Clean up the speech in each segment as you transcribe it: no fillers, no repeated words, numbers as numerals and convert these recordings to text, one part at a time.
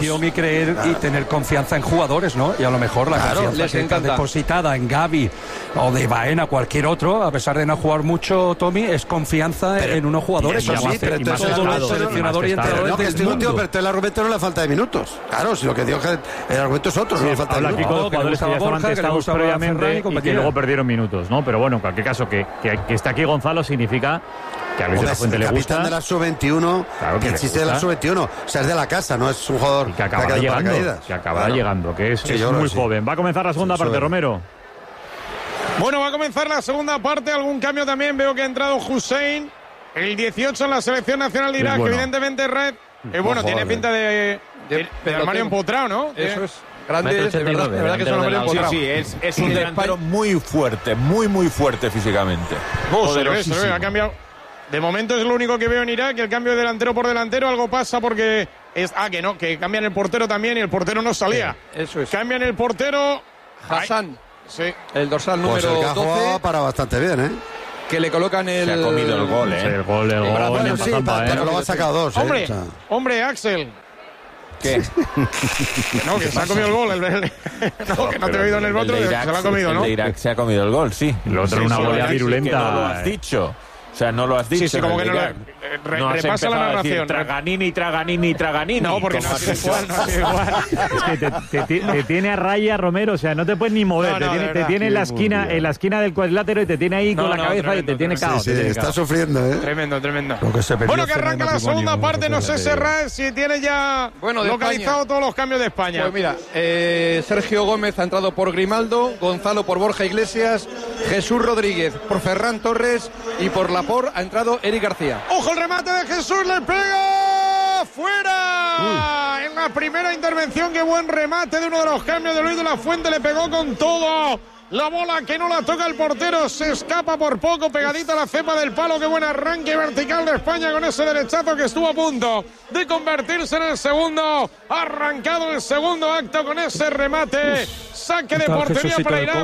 Y creer y tener confianza en jugadores, ¿no? Y a lo mejor la confianza que está depositada en Gavi o de Baena, cualquier otro, a pesar de no jugar mucho, Tommy, es confianza en unos jugadores. Pero el seleccionador y entrenador del mundo. Pero el argumento no es la falta de minutos. Claro, si lo que digo es que el argumento es otro, no la falta de minutos. Habla aquí con jugadores que ya estaban testados previamente y que luego perdieron minutos, ¿no? Pero bueno, en cualquier caso, que está aquí Gonzalo significa que a Luis de la Fuente le gusta. El capitán de la sub-21, claro que existe de la sub-21. O sea, es de la casa, no es un jugador y que acabará llegando, que es muy joven. Va a comenzar la segunda parte, Romero. Bueno, va a comenzar la segunda parte. Algún cambio también. Veo que ha entrado Hussein, el 18 en la selección nacional de Irak, que evidentemente Red. Bueno, tiene pinta de armario empotrado, ¿no? Eso es. Grande, de verdad que es un armario empotrado. Sí, es un delantero muy fuerte, muy fuerte físicamente. Se ve, ha cambiado. De momento es lo único que veo en Irak, el cambio de delantero por delantero. Algo pasa porque que cambian el portero también y el portero no salía. Eso es. Cambian el portero. Hassan. Sí. El dorsal número 12. Para bastante bien, ¿eh? Que le colocan el... Se ha comido el gol, ¿eh? Sí, el gol pero lo ha sacado dos, Hombre, Axel. ¿Qué? No, que se ha comido el gol. No, que no te he oído en el otro, se lo ha comido, ¿no? El de Irak se ha comido el gol, sí. El otro una volea virulenta. No lo has dicho. O sea, no lo has dicho. Sí, como que no lo repasa la narración. Traganini. No, porque no ha sido igual. Es que te tiene a raya, Romero. O sea, no te puedes ni mover. Te tiene en la esquina del cuadrilátero y te tiene ahí con la cabeza y te tiene caos. Sí, está sufriendo, ¿eh? Tremendo. Bueno, que arranca la segunda parte. No sé, Serrat, si tiene ya localizado todos los cambios de España. Pues mira, Sergio Gómez ha entrado por Grimaldo, Gonzalo por Borja Iglesias, Jesús Rodríguez por Ferran Torres y por Laporte ha entrado Eric García. ¡Ojo el remate de Jesús! ¡Le pega! ¡Fuera! En la primera intervención, qué buen remate de uno de los cambios de Luis de la Fuente. Le pegó con todo. La bola que no la toca el portero. Se escapa por poco, pegadita a la cepa del palo. Qué buen arranque vertical de España con ese derechazo que estuvo a punto de convertirse en el segundo. Ha arrancado el segundo acto con ese remate. Saque de portería para Irán.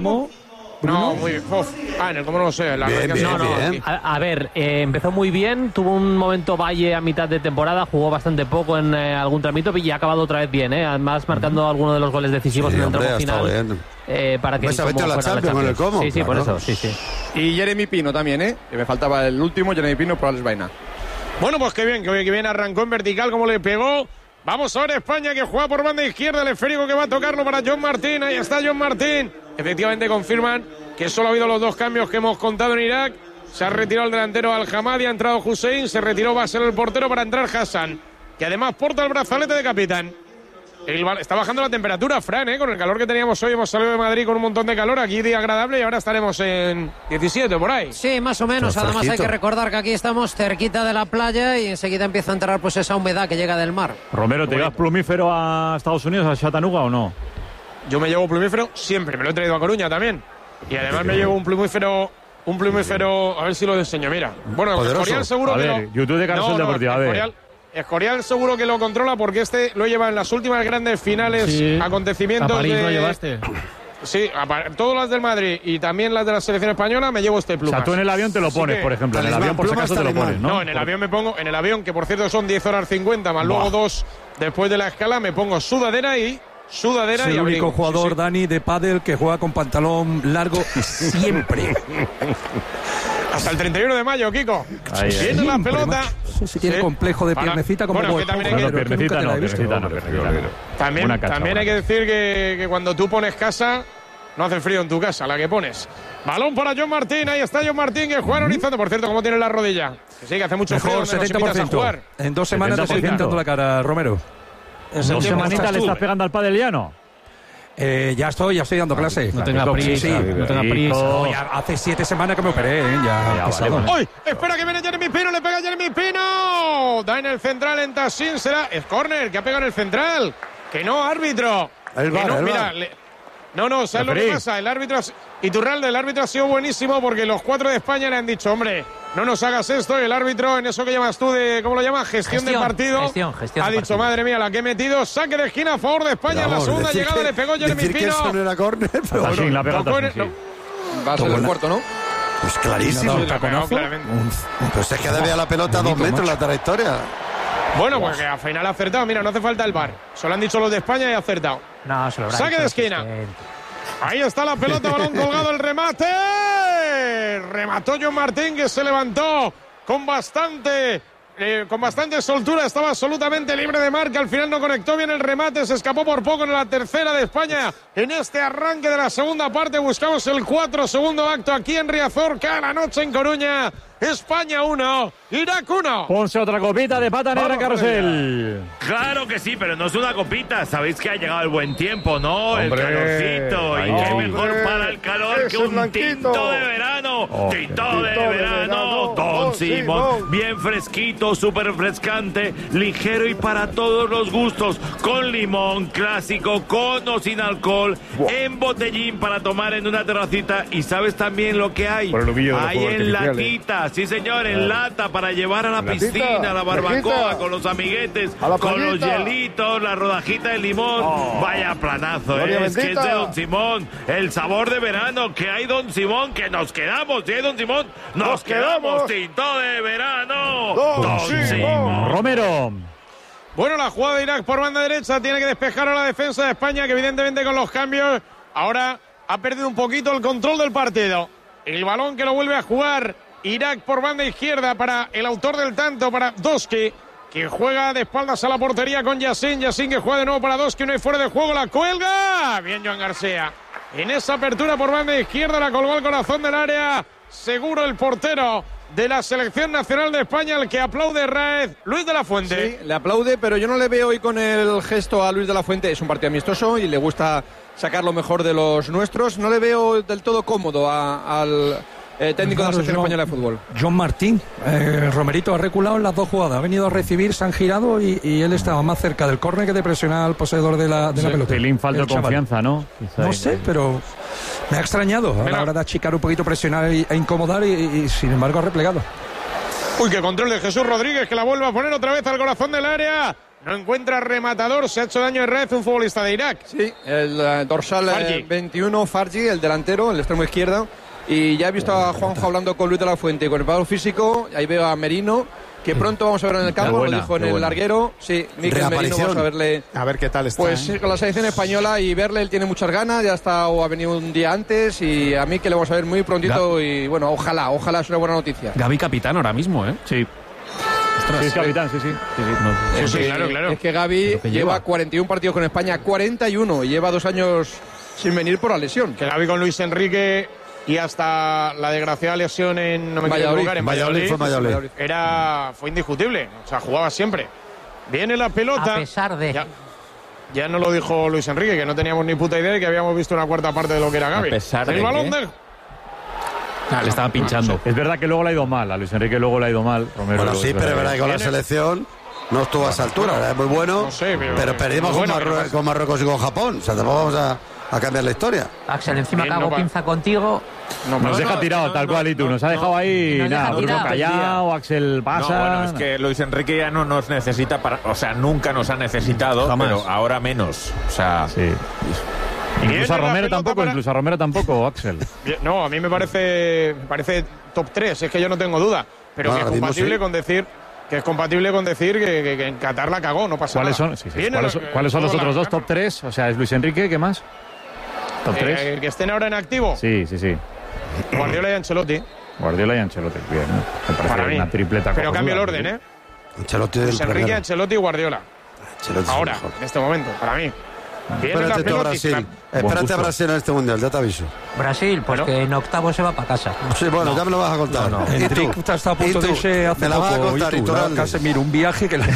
No, muy bien. En el cómo no lo sé. Bien. A ver, empezó muy bien, tuvo un momento Valle a mitad de temporada, jugó bastante poco en algún tramito y ha acabado otra vez bien, además marcando algunos de los goles decisivos en el tramo final. Para que se metió a la Champions. Sí, por eso, sí. Y Jeremy Pino también, que me faltaba el último, Jeremy Pino por Alex Baena. Bueno, pues qué bien arrancó en vertical, como le pegó. Vamos a ver España, que juega por banda izquierda, el esférico que va a tocarlo para John Martín. Ahí está John Martín. Efectivamente confirman que solo ha habido los dos cambios que hemos contado en Irak. Se ha retirado el delantero Al-Hamadi, ha entrado Hussein, se retiró Basel el portero para entrar Hassan, que además porta el brazalete de capitán. Está bajando la temperatura, Fran, con el calor que teníamos hoy. Hemos salido de Madrid con un montón de calor, aquí día agradable, y ahora estaremos en 17 por ahí. Sí, más o menos. Además hay que recordar que aquí estamos cerquita de la playa y enseguida empieza a entrar pues esa humedad que llega del mar. Romero, ¿te llevas plumífero a Estados Unidos, a Chattanooga o no? Yo me llevo plumífero siempre, me lo he traído a Coruña también. Y además me llevo un plumífero, a ver si lo enseño, mira. Bueno, Escorial seguro que no. YouTube de Carlos Deportivo, a ver. Escorial seguro que lo controla porque este lo lleva en las últimas grandes finales, acontecimientos. ¿A París lo llevaste? Sí, todas las del Madrid y también las de la selección española me llevo este plumas. O sea, tú en el avión te lo pones, por ejemplo. En el avión, por si acaso, te lo pones, ¿no? No, en el avión me pongo, que por cierto son 10 horas 50, más luego 2 después de la escala, me pongo sudadera y el único jugador, Dani, de pádel que juega con pantalón largo siempre. Hasta el 31 de mayo, Kiko. Viene la pelota. Si tiene complejo de piernecita como piernecita no. También hay que decir que cuando tú pones casa, no hace frío en tu casa, la que pones. Balón para John Martín, ahí está John Martín, que juega en Horizonte. Por cierto, ¿cómo tiene la rodilla? Que sí, que hace mucho frío. 70%. En 2 semanas te estoy pintando la cara, Romero. ¿2 semanitas le estás pegando al pádeliano? Ya estoy dando clase. No tenga prisa. Hace 7 semanas que me operé, ¡Uy! Espera que viene Jeremy Pino, le pega Jeremy Pino. Da en el central en Tassin, será es córner, que ha pegado en el central. Que no, árbitro. No, ¿sabes lo que pasa? El árbitro Iturralde, el árbitro ha sido buenísimo porque los 4 de España le han dicho, hombre, no nos hagas esto. Y el árbitro, en eso que llamas tú de, ¿cómo lo llamas? Gestión del partido. Ha dicho, madre mía, la que he metido. Saque de esquina a favor de España. En la segunda llegada le pegó Jeremy Pino. Que eso no era córner, pero bueno. La pegó va a ser el cuarto, ¿no? Pues clarísimo. Pues es que debía la pelota a 2 metros la trayectoria. Bueno, pues que al final ha acertado. Mira, no hace falta el VAR. Solo han dicho los de España y ha acertado. No, se lo habrá saque de esquina. Ahí está la pelota, balón colgado, el remate. Remató John Martín, que se levantó con bastante soltura, estaba absolutamente libre de marca, al final no conectó bien el remate, se escapó por poco en la tercera de España. En este arranque de la segunda parte buscamos el 4, segundo acto aquí en Riazor, cada noche en Coruña. España 1, Irak 1. Ponse otra copita de pata negra, Carrusel. Claro que sí, pero no es una copita. Sabéis que ha llegado el buen tiempo, ¿no? ¡Hombre! El calorcito. Y qué mejor para el calor que un tinto de verano. Tinto de verano. Don Simón. Bien fresquito, súper refrescante, ligero y para todos los gustos. Con limón, clásico, con o sin alcohol. En botellín para tomar en una terracita. Y sabes también lo que hay. Hay en latita. Sí, señor, en lata para llevar a la piscina, a la barbacoa, con los amiguetes, con los hielitos, la rodajita de limón. Vaya planazo, es que es de Don Simón. El sabor de verano que hay, Don Simón, que nos quedamos. ¿Sí, Don Simón? Nos quedamos. Tinto de verano. Don Simón. Romero. Bueno, la jugada de Irak por banda derecha tiene que despejar a la defensa de España, que evidentemente con los cambios ahora ha perdido un poquito el control del partido. El balón que lo vuelve a jugar Irak por banda izquierda para el autor del tanto, para Doski, que juega de espaldas a la portería con Yassin. Yassin que juega de nuevo para Doski, no hay fuera de juego, la cuelga. Bien Joan García. En esa apertura por banda izquierda la colgó al corazón del área. Seguro el portero de la selección nacional de España, el que aplaude Raez, Luis de la Fuente. Sí, le aplaude, pero yo no le veo hoy con el gesto a Luis de la Fuente. Es un partido amistoso y le gusta sacar lo mejor de los nuestros. No le veo del todo cómodo al técnico de la selección española de fútbol. John Martín, Romerito ha reculado en las dos jugadas, ha venido a recibir, se han girado y él estaba más cerca del córner que de presionar al poseedor de la pelota. Pelín falta de confianza, ¿no? No sé, pero me ha extrañado a la hora de achicar un poquito, presionar e incomodar y sin embargo ha replegado. Uy, qué control de Jesús Rodríguez, que la vuelve a poner otra vez al corazón del área. No encuentra rematador, se ha hecho daño de red un futbolista de Irak. Sí, el dorsal 21, Fargi, el delantero, el extremo izquierdo. Y ya he visto a Juanjo hablando con Luis de la Fuente, con el valor físico. Ahí veo a Merino, que pronto vamos a ver en el campo, lo dijo en el larguero. Sí, Mikel Merino, vamos a verle. A ver qué tal está. Pues con la selección española y verle, él tiene muchas ganas, ya está o ha venido un día antes y a mí que le vamos a ver muy prontito y bueno, ojalá es una buena noticia. Gavi capitán ahora mismo, ¿eh? Sí. Sí, es capitán, sí. Sí, claro. Es que Gavi lleva 41 partidos con España, 41, y lleva 2 años sin venir por la lesión. Que Gavi con Luis Enrique y hasta la desgraciada lesión en Valladolid fue indiscutible, o sea, jugaba siempre. Viene la pelota. A pesar de... Ya no lo dijo Luis Enrique, que no teníamos ni puta idea de que habíamos visto una cuarta parte de lo que era Gavi. A pesar el balón de... le estaba pinchando. Es verdad que luego le ha ido mal, a Luis Enrique luego le ha ido mal. Romero, bueno, sí, pero es verdad que con la selección no estuvo a esa altura, era muy bueno, no sé, pero perdimos con Marruecos y con Japón, o sea, tampoco vamos a cambiar la historia. Axel, encima que hago pinza contigo. Nos deja tirado tal cual y tú, nos ha dejado ahí nada, Bruno callado, Axel pasa. No, bueno, es que Luis Enrique ya no nos necesita o sea, nunca nos ha necesitado, pero ahora menos, o sea, sí. Incluso a Romero tampoco, Axel. No, a mí me parece top 3, es que yo no tengo duda, pero que es compatible con decir que en Qatar la cagó, no pasa nada. ¿Cuáles son los otros dos top 3? O sea, es Luis Enrique, ¿qué más? ¿Top 3? Que estén ahora en activo. Sí. Guardiola y Ancelotti. Bien, ¿no? Me parece para una tripleta. Pero cambia el orden, ¿eh? Luis Enrique, Ancelotti y Guardiola. Ahora, en este momento, para mí. Espérate a Brasil. Espérate a Brasil en este mundial, ya te aviso. Brasil, pues que en octavo se va para casa. Sí, bueno, ya me lo vas a contar. Enrique está a punto de irse hace poco. Me la vas a contar, Casemiro, un viaje que la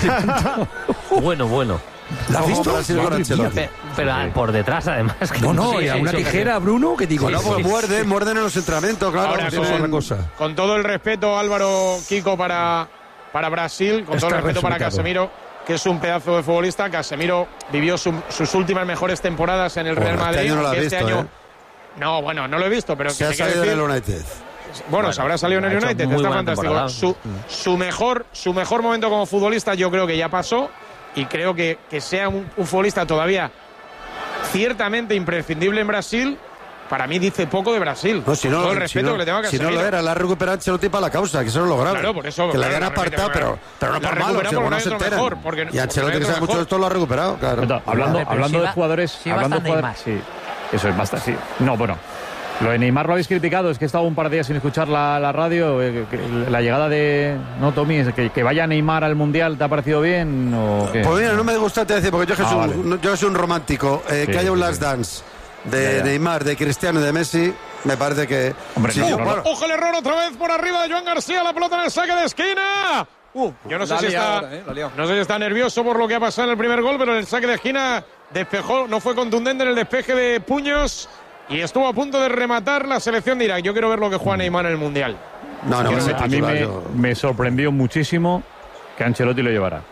Bueno. ¿La has visto? Pero por detrás, además. Y a una tijera, Bruno, que digo... Bueno, pues muerden en los entrenamientos, claro. Ahora, con todo el respeto, Álvaro, Kiko, para Brasil, con todo el respeto para Casemiro, que es un pedazo de futbolista. Casemiro vivió sus últimas mejores temporadas en el Real Madrid. Este año no lo has visto, No, bueno, no lo he visto, pero... Se ha salido en el United. Bueno, se habrá salido en el United, está fantástico. Su mejor momento como futbolista yo creo que ya pasó, y creo que sea un futbolista todavía ciertamente imprescindible en Brasil, para mí dice poco de Brasil. No, si no, todo el respeto que le tengo que si no lo era, la ha recuperado Ancelotti para la causa, que eso es lo grave. Claro, por eso. Que la hayan apartado, pero no por malo, si no se enteran. Y Ancelotti, que sabe mucho de esto, lo ha recuperado, claro. Hablando de jugadores... Sí, sí, eso es bastante, sí. No, bueno... Lo de Neymar lo habéis criticado, es que he estado un par de días sin escuchar la radio. La llegada de... No, Tommy, que vaya Neymar al Mundial, ¿te ha parecido bien o qué? Pues mira, no me gusta te decir, porque yo soy un romántico. Que haya un last dance de Neymar, de Cristiano y de Messi, me parece que... Hombre, ¡Ojo el error otra vez por arriba de Joan García! La pelota en el saque de esquina. Yo no sé si está nervioso por lo que ha pasado en el primer gol, pero en el saque de esquina despejó, no fue contundente en el despeje de puños. Y estuvo a punto de rematar la selección de Irak. Yo quiero ver lo que juega Neymar en el Mundial. A mí me sorprendió muchísimo que Ancelotti lo llevara.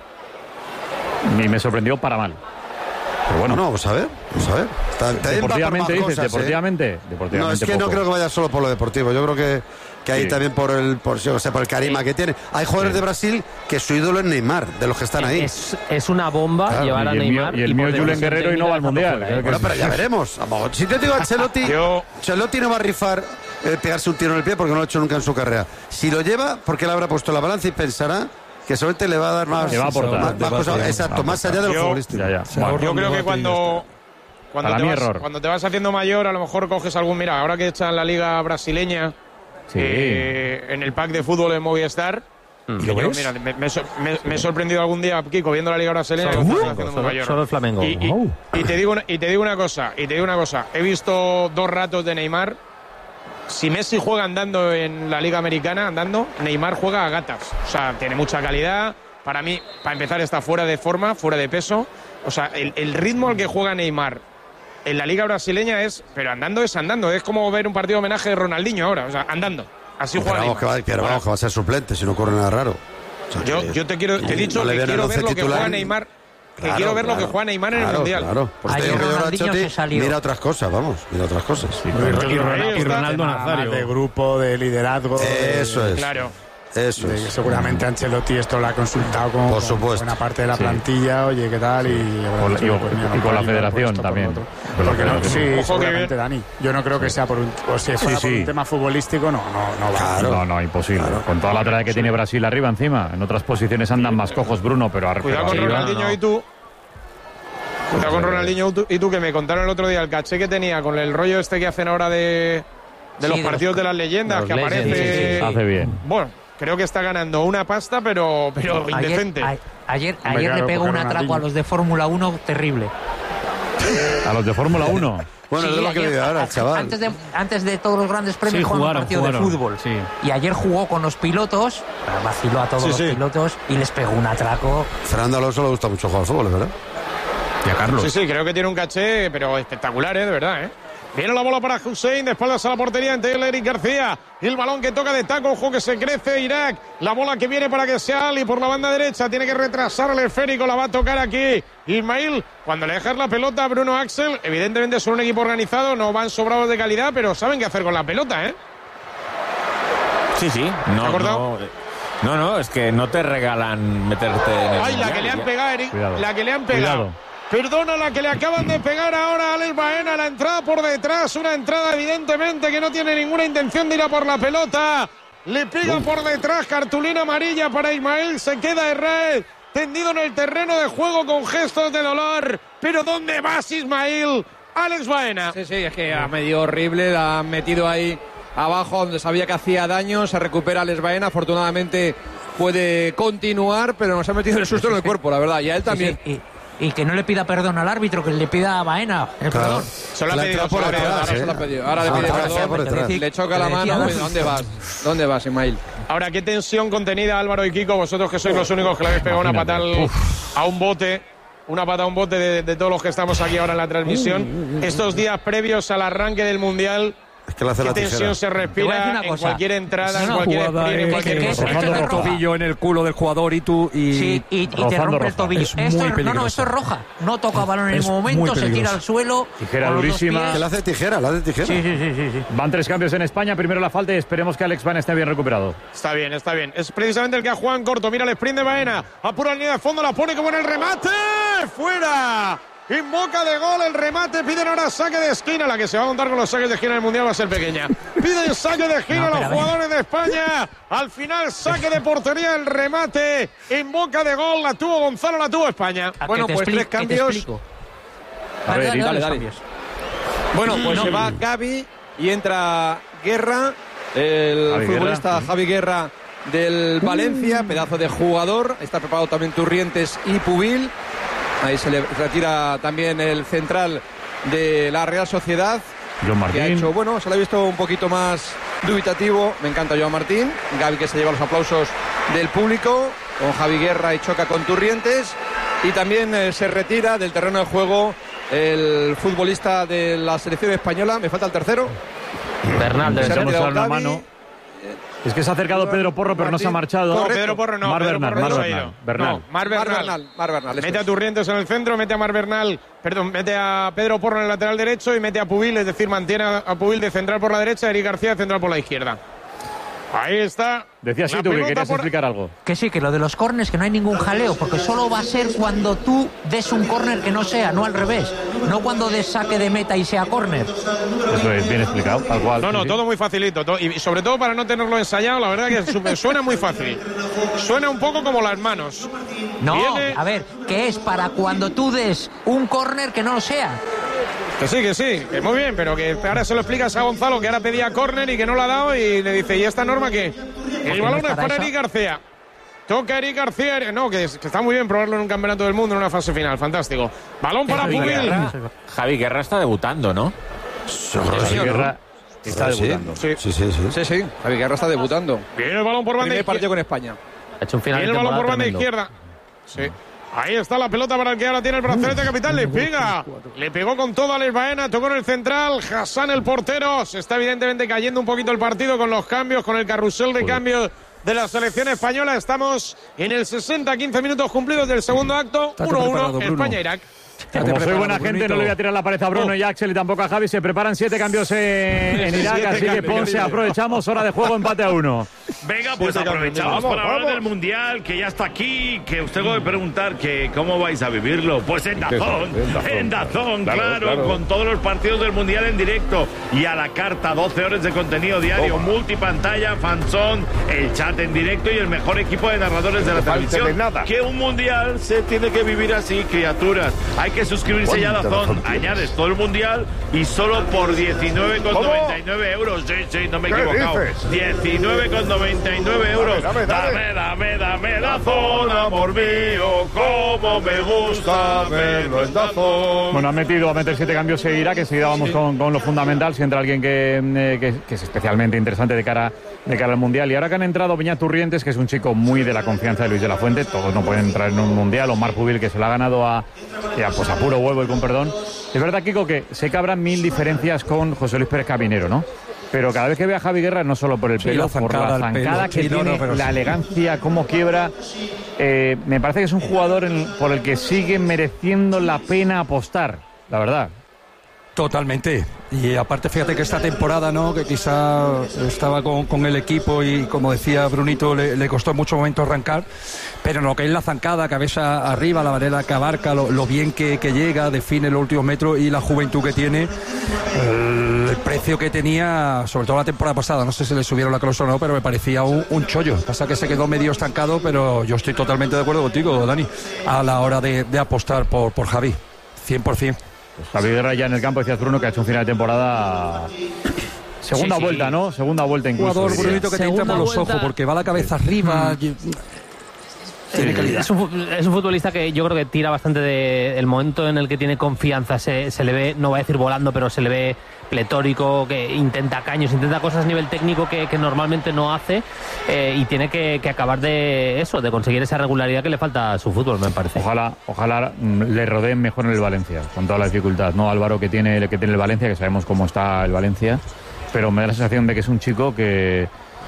Y me sorprendió para mal. Pero bueno. No, vamos a ver. Deportivamente dices, deportivamente. No, es que no creo que vaya solo por lo deportivo. Yo creo que ahí también por el carisma que tiene. Hay jugadores de Brasil que su ídolo es Neymar, de los que están ahí. Es una bomba llevar a Neymar. Y el mío es Julen Guerrero y no va al Mundial. Bueno, pero ya veremos. Si te digo Ancelotti, Ancelotti no va a rifar pegarse un tiro en el pie porque no lo ha hecho nunca en su carrera. Si lo lleva, porque él habrá puesto la balanza y pensará que solamente le va a dar más, más allá de lo futbolístico. Yo creo que cuando te vas haciendo mayor, a lo mejor coges algún... Mira, ahora que echan la liga brasileña en el pack de fútbol en Movistar, mira, me he sorprendido algún día, Kiko, viendo la liga brasileña. Solo el Flamengo. Y te digo una cosa, he visto 2 ratos de Neymar. Si Messi juega andando en la liga americana, Neymar juega a gatas. O sea, tiene mucha calidad. Para mí, para empezar, está fuera de forma, fuera de peso. O sea, el ritmo al que juega Neymar en la liga brasileña es andando. Es como ver un partido de homenaje de Ronaldinho ahora. O sea, andando. Así juega Neymar. Que va a ser suplente, si no ocurre nada raro. O sea, yo te he dicho que quiero ver lo que juega Neymar. Quiero ver lo que juega Neymar en el Mundial. Claro, pues mira otras cosas, mira otras cosas. Y Ronaldo Nazario. De grupo, de liderazgo. Eso es. Claro. Eso es. Seguramente Ancelotti esto lo ha consultado con buena parte de la plantilla, oye, ¿qué tal? Y con la federación también. Seguramente, Dani. Yo no creo que sea por un tema futbolístico, no va. No, imposible. Con toda la trayectoria que tiene Brasil arriba encima. En otras posiciones andan más cojos, Bruno, pero cuidado con Ronaldinho y tú. Cuidado con Ronaldinho y tú, que me contaron el otro día el caché que tenía con el rollo este que hacen ahora de los partidos de las leyendas, que aparece. Hace bien. Bueno, creo que está ganando una pasta, pero indecente. Ayer le pegó un atraco a los de Fórmula 1 terrible. ¿A los de Fórmula 1? Bueno, es lo que veo ahora, chaval. Antes de todos los grandes premios jugaron un partido de fútbol. Sí. Y ayer jugó con los pilotos, vaciló a todos los pilotos y les pegó un atraco. Fernando Alonso le gusta mucho jugar al fútbol, ¿verdad? Y a Carlos. Sí, creo que tiene un caché, pero espectacular, de verdad, Viene la bola para Hussein, de espaldas a la portería ante Eric García. El balón que toca de taco, ojo que se crece Irak. La bola que viene para que sea Ali por la banda derecha. Tiene que retrasar el esférico, la va a tocar aquí Ismail. Cuando le dejas la pelota a Bruno Axel, evidentemente son un equipo organizado, no van sobrados de calidad, pero saben qué hacer con la pelota, Sí. No, es que no te regalan meterte en el... ¡Ay, la que le han pegado, Eric! La que le han pegado. Perdona, la que le acaban de pegar ahora a Alex Baena, la entrada por detrás, una entrada evidentemente que no tiene ninguna intención de ir a por la pelota. Le pega por detrás, cartulina amarilla para Ismail, se queda Israel tendido en el terreno de juego con gestos de dolor. Pero ¿dónde vas, Ismail? Alex Baena. Sí, es que ha medio horrible, la han metido ahí abajo donde sabía que hacía daño, se recupera Alex Baena, afortunadamente puede continuar, pero nos ha metido el susto en el cuerpo, la verdad, y a él también. Y que no le pida perdón al árbitro, que le pida a Baena el perdón. Se lo ha pedido por atrás. Ahora le pide perdón, le choca la mano. ¿Dónde vas, Ismail? Ahora, qué tensión contenida, Álvaro y Kiko, vosotros que sois los únicos que le habéis pegado una patada a un bote. Una patada a un bote de todos los que estamos aquí ahora en la transmisión. Estos días previos al arranque del Mundial. Es que qué tensión se respira en cualquier entrada, en cualquier sprint, en cualquier cosa. Rozando el tobillo en el culo del jugador y te rompe el tobillo. Esto es roja. No toca balón en el momento, se tira al suelo. Tijera durísima. Que la hace tijera. Sí. Van 3 cambios en España. Primero la falta y esperemos que Alex Baena esté bien recuperado. Está bien. Es precisamente el que ha jugado en corto. Mira el sprint de Baena. Apura la línea de fondo, la pone como en el remate. ¡Fuera! invoca de gol el remate, piden ahora saque de esquina. La que se va a montar con los saques de esquina en el Mundial va a ser pequeña. Piden saque de esquina los jugadores de España. Al final saque de portería, el remate, invoca de gol, la tuvo Gonzalo, la tuvo España. Bueno, pues 3 cambios. Dale. Bueno, pues se va Gavi y entra Guerra, el futbolista Javi Guerra del Valencia, pedazo de jugador. Está preparado también Turrientes y Pubil. Ahí se le retira también el central de la Real Sociedad. Joan Martín. Que ha hecho, bueno, se le ha visto un poquito más dubitativo. Me encanta Joan Martín. Gavi, que se lleva los aplausos del público, con Javi Guerra y choca con Turrientes. Y también se retira del terreno de juego el futbolista de la selección española. Me falta el tercero. Bernal, debe ser una mano. Es que se ha acercado Pedro Porro, pero no se ha marchado. No, Pedro Porro no. Mar Bernal. Mar Bernal. Mete a Turrientes en el centro, mete a Mar Bernal, mete a Pedro Porro en el lateral derecho y mete a Pubil, es decir, mantiene a Pubil de central por la derecha, Eric García de central por la izquierda. Ahí está. Decías tú que querías explicar algo. Que sí, que lo de los córners, que no hay ningún jaleo, porque solo va a ser cuando tú des un córner que no sea, no al revés. No cuando des saque de meta y sea córner. Eso es bien explicado, tal cual. No, todo muy facilito. Y sobre todo para no tenerlo ensayado, la verdad que suena muy fácil. Suena un poco como las manos. No, a ver, que es para cuando tú des un córner que no lo sea. Que sí, que muy bien, pero que ahora se lo explicas a Gonzalo, que ahora pedía córner y que no lo ha dado, y le dice, ¿y esta norma qué? El balón es para Eric García. Toca Eric García, no, que está muy bien probarlo en un campeonato del mundo en una fase final, fantástico. Balón para Pubil. Javi Guerra está debutando, ¿no? Javi Guerra está debutando. Sí. Javi Guerra está debutando. Viene el balón por banda izquierda. Partido con España. Ha hecho un final. Viene el balón por banda izquierda. Sí. Ahí está la pelota para el que ahora tiene el brazalete capital. Le pega. Le pegó con todo a Alex Baena. Tocó en el central. Hassan, el portero. Se está evidentemente cayendo un poquito el partido con los cambios, con el carrusel de cambios de la selección española. Estamos en el 60-15 minutos cumplidos del segundo acto. 1-1 España-Irak. Como soy buena gente, no le voy a tirar la pared a Bruno y a Axel y tampoco a Javi. Se preparan 7 cambios en Irak, así que Ponce, aprovechamos, hora de juego, empate a 1. Venga, pues aprovechamos para hablar del Mundial, que ya está aquí, que usted puede preguntar que cómo vais a vivirlo. Pues en Dazón, claro, con todos los partidos del Mundial en directo y a la carta, 12 horas de contenido diario, multipantalla, fanzón, el chat en directo y el mejor equipo de narradores de la televisión. Que un Mundial se tiene que vivir así, criaturas. Hay que suscribirse ya a Dazón, añades todo el Mundial y solo por 19,99 euros. Sí, no me he equivocado. 19,99 euros. Dame Dazón, amor mío, como me gusta verlo en Dazón. Bueno, ha meter 7 cambios en Irak, que enseguida vamos con lo fundamental, si entra alguien que es especialmente interesante de cara al Mundial. Y ahora que han entrado Beñat Turrientes, que es un chico muy de la confianza de Luis de la Fuente, todos no pueden entrar en un Mundial, o Marc Pubil, que se lo ha ganado a puro huevo y con perdón. Es verdad, Kiko, que sé que habrá 1000 diferencias con José Luis Pérez Caminero, ¿no? Pero cada vez que ve a Javi Guerra, no solo por el pelo, por la zancada que tiene, la elegancia, cómo quiebra, me parece que es un jugador por el que sigue mereciendo la pena apostar, la verdad. Totalmente. Y aparte, fíjate que esta temporada, ¿no?, que quizá estaba con el equipo y, como decía Brunito, le costó en muchos momentos arrancar, pero lo que es la zancada, cabeza arriba, la manera que abarca, lo bien que llega, define los últimos metros y la juventud que tiene, el precio que tenía, sobre todo la temporada pasada, no sé si le subieron la cláusula o no, pero me parecía un chollo. Pasa que se quedó medio estancado, pero yo estoy totalmente de acuerdo contigo, Dani, a la hora de apostar por Javi, 100%. Javi Guerra ya en el campo, decías, Bruno, que ha hecho un final de temporada. Segunda vuelta, ¿no? Segunda vuelta incluso. Jugador, Brunito, que te entra por los ojos porque va la cabeza arriba. Tiene calidad. Es un futbolista que yo creo que tira bastante del momento en el que tiene confianza. Se le ve, no voy a decir volando, pero se le ve pletórico, que intenta caños, intenta cosas a nivel técnico que normalmente no hace, y tiene que acabar de conseguir esa regularidad que le falta a su fútbol, me parece. Ojalá le rodeen mejor en el Valencia, con toda la dificultad, ¿no? Álvaro, que tiene el Valencia, que sabemos cómo está el Valencia, pero me da la sensación de que es un chico que,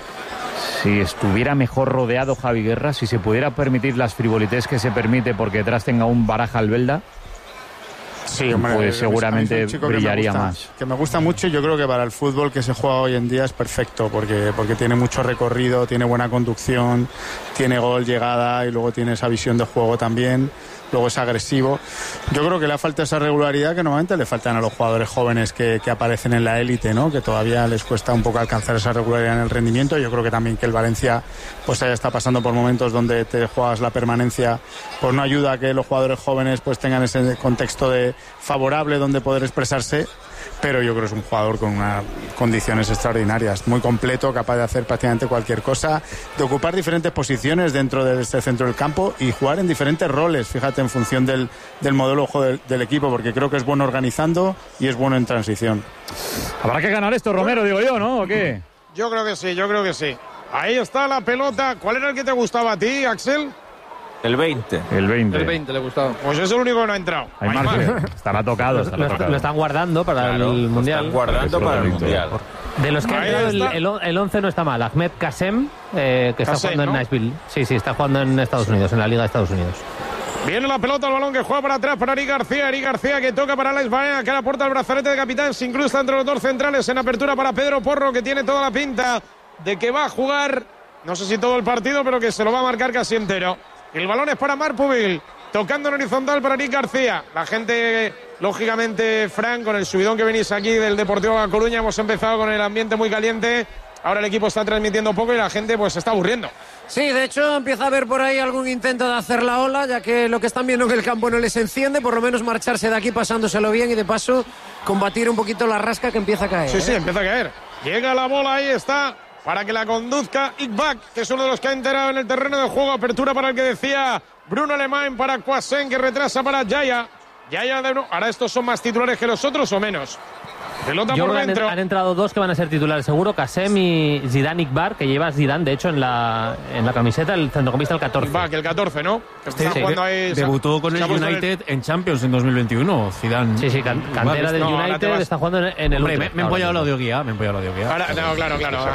si estuviera mejor rodeado Javi Guerra, si se pudiera permitir las frivolités que se permite porque detrás tenga un Baraja Albelda, sí, hombre, pues seguramente brillaría más. Que me gusta mucho, y yo creo que para el fútbol que se juega hoy en día es perfecto, porque tiene mucho recorrido, tiene buena conducción, tiene gol, llegada, y luego tiene esa visión de juego también. luego es agresivo. Yo creo que le falta esa regularidad que normalmente le faltan a los jugadores jóvenes que aparecen en la élite, ¿no? Que todavía les cuesta un poco alcanzar esa regularidad en el rendimiento. Yo creo que también que el Valencia pues ya está pasando por momentos donde te juegas la permanencia, pues no ayuda a que los jugadores jóvenes pues tengan ese contexto de favorable donde poder expresarse. Pero yo creo que es un jugador con unas condiciones extraordinarias, muy completo, capaz de hacer prácticamente cualquier cosa, de ocupar diferentes posiciones dentro de este centro del campo y jugar en diferentes roles, fíjate, en función del modelo de juego del equipo, porque creo que es bueno organizando y es bueno en transición. Habrá que ganar esto, Romero, digo yo, ¿no? ¿O qué? Yo creo que sí. Ahí está la pelota. ¿Cuál era el que te gustaba a ti, Axel? El 20. El 20. El 20 le gustaba. Pues es el único que no ha entrado. Hay margen. Estará tocado. Lo están guardando para el Mundial. Están guardando para el Mundial. De los que ha entrado, el 11 no está mal. Ahmed Kassem, que está jugando en Nashville. Sí, está jugando en Estados Unidos, en la Liga de Estados Unidos. Viene la pelota, el balón que juega para atrás para Eric García que toca para Alex Baena, que ahora aporta el brazalete de capitán, se incrusta entre los dos centrales en apertura para Pedro Porro, que tiene toda la pinta de que va a jugar, no sé si todo el partido, pero que se lo va a marcar casi entero. El balón es para Marc Pubil, tocando en horizontal para Eric García. La gente, lógicamente, Fran, con el subidón que venís aquí del Deportivo de La Coruña, hemos empezado con el ambiente muy caliente. Ahora el equipo está transmitiendo poco y la gente pues se está aburriendo. Sí, de hecho empieza a haber por ahí algún intento de hacer la ola, ya que lo que están viendo en el campo no les enciende, por lo menos marcharse de aquí pasándoselo bien y de paso combatir un poquito la rasca que empieza a caer. Sí, empieza a caer. Llega la bola, ahí está, para que la conduzca Iqbal, que es uno de los que ha enterado en el terreno de juego. Apertura para el que decía Bruno Alemán, para Quasen, que retrasa para Yaya. Ahora estos son más titulares que los otros o menos. Pelota Yo por creo dentro. Han entrado dos que van a ser titulares seguro, Kassem y Zidane Iqbal, que lleva Zidane, de hecho, en la camiseta, el centrocampista el 14. Iqbal, el 14, ¿no? Debutó con el United en Champions en 2021, Zidane. Sí, cantera del United, está jugando en el... Hombre, me he empollado la audioguía, Ahora, no, claro.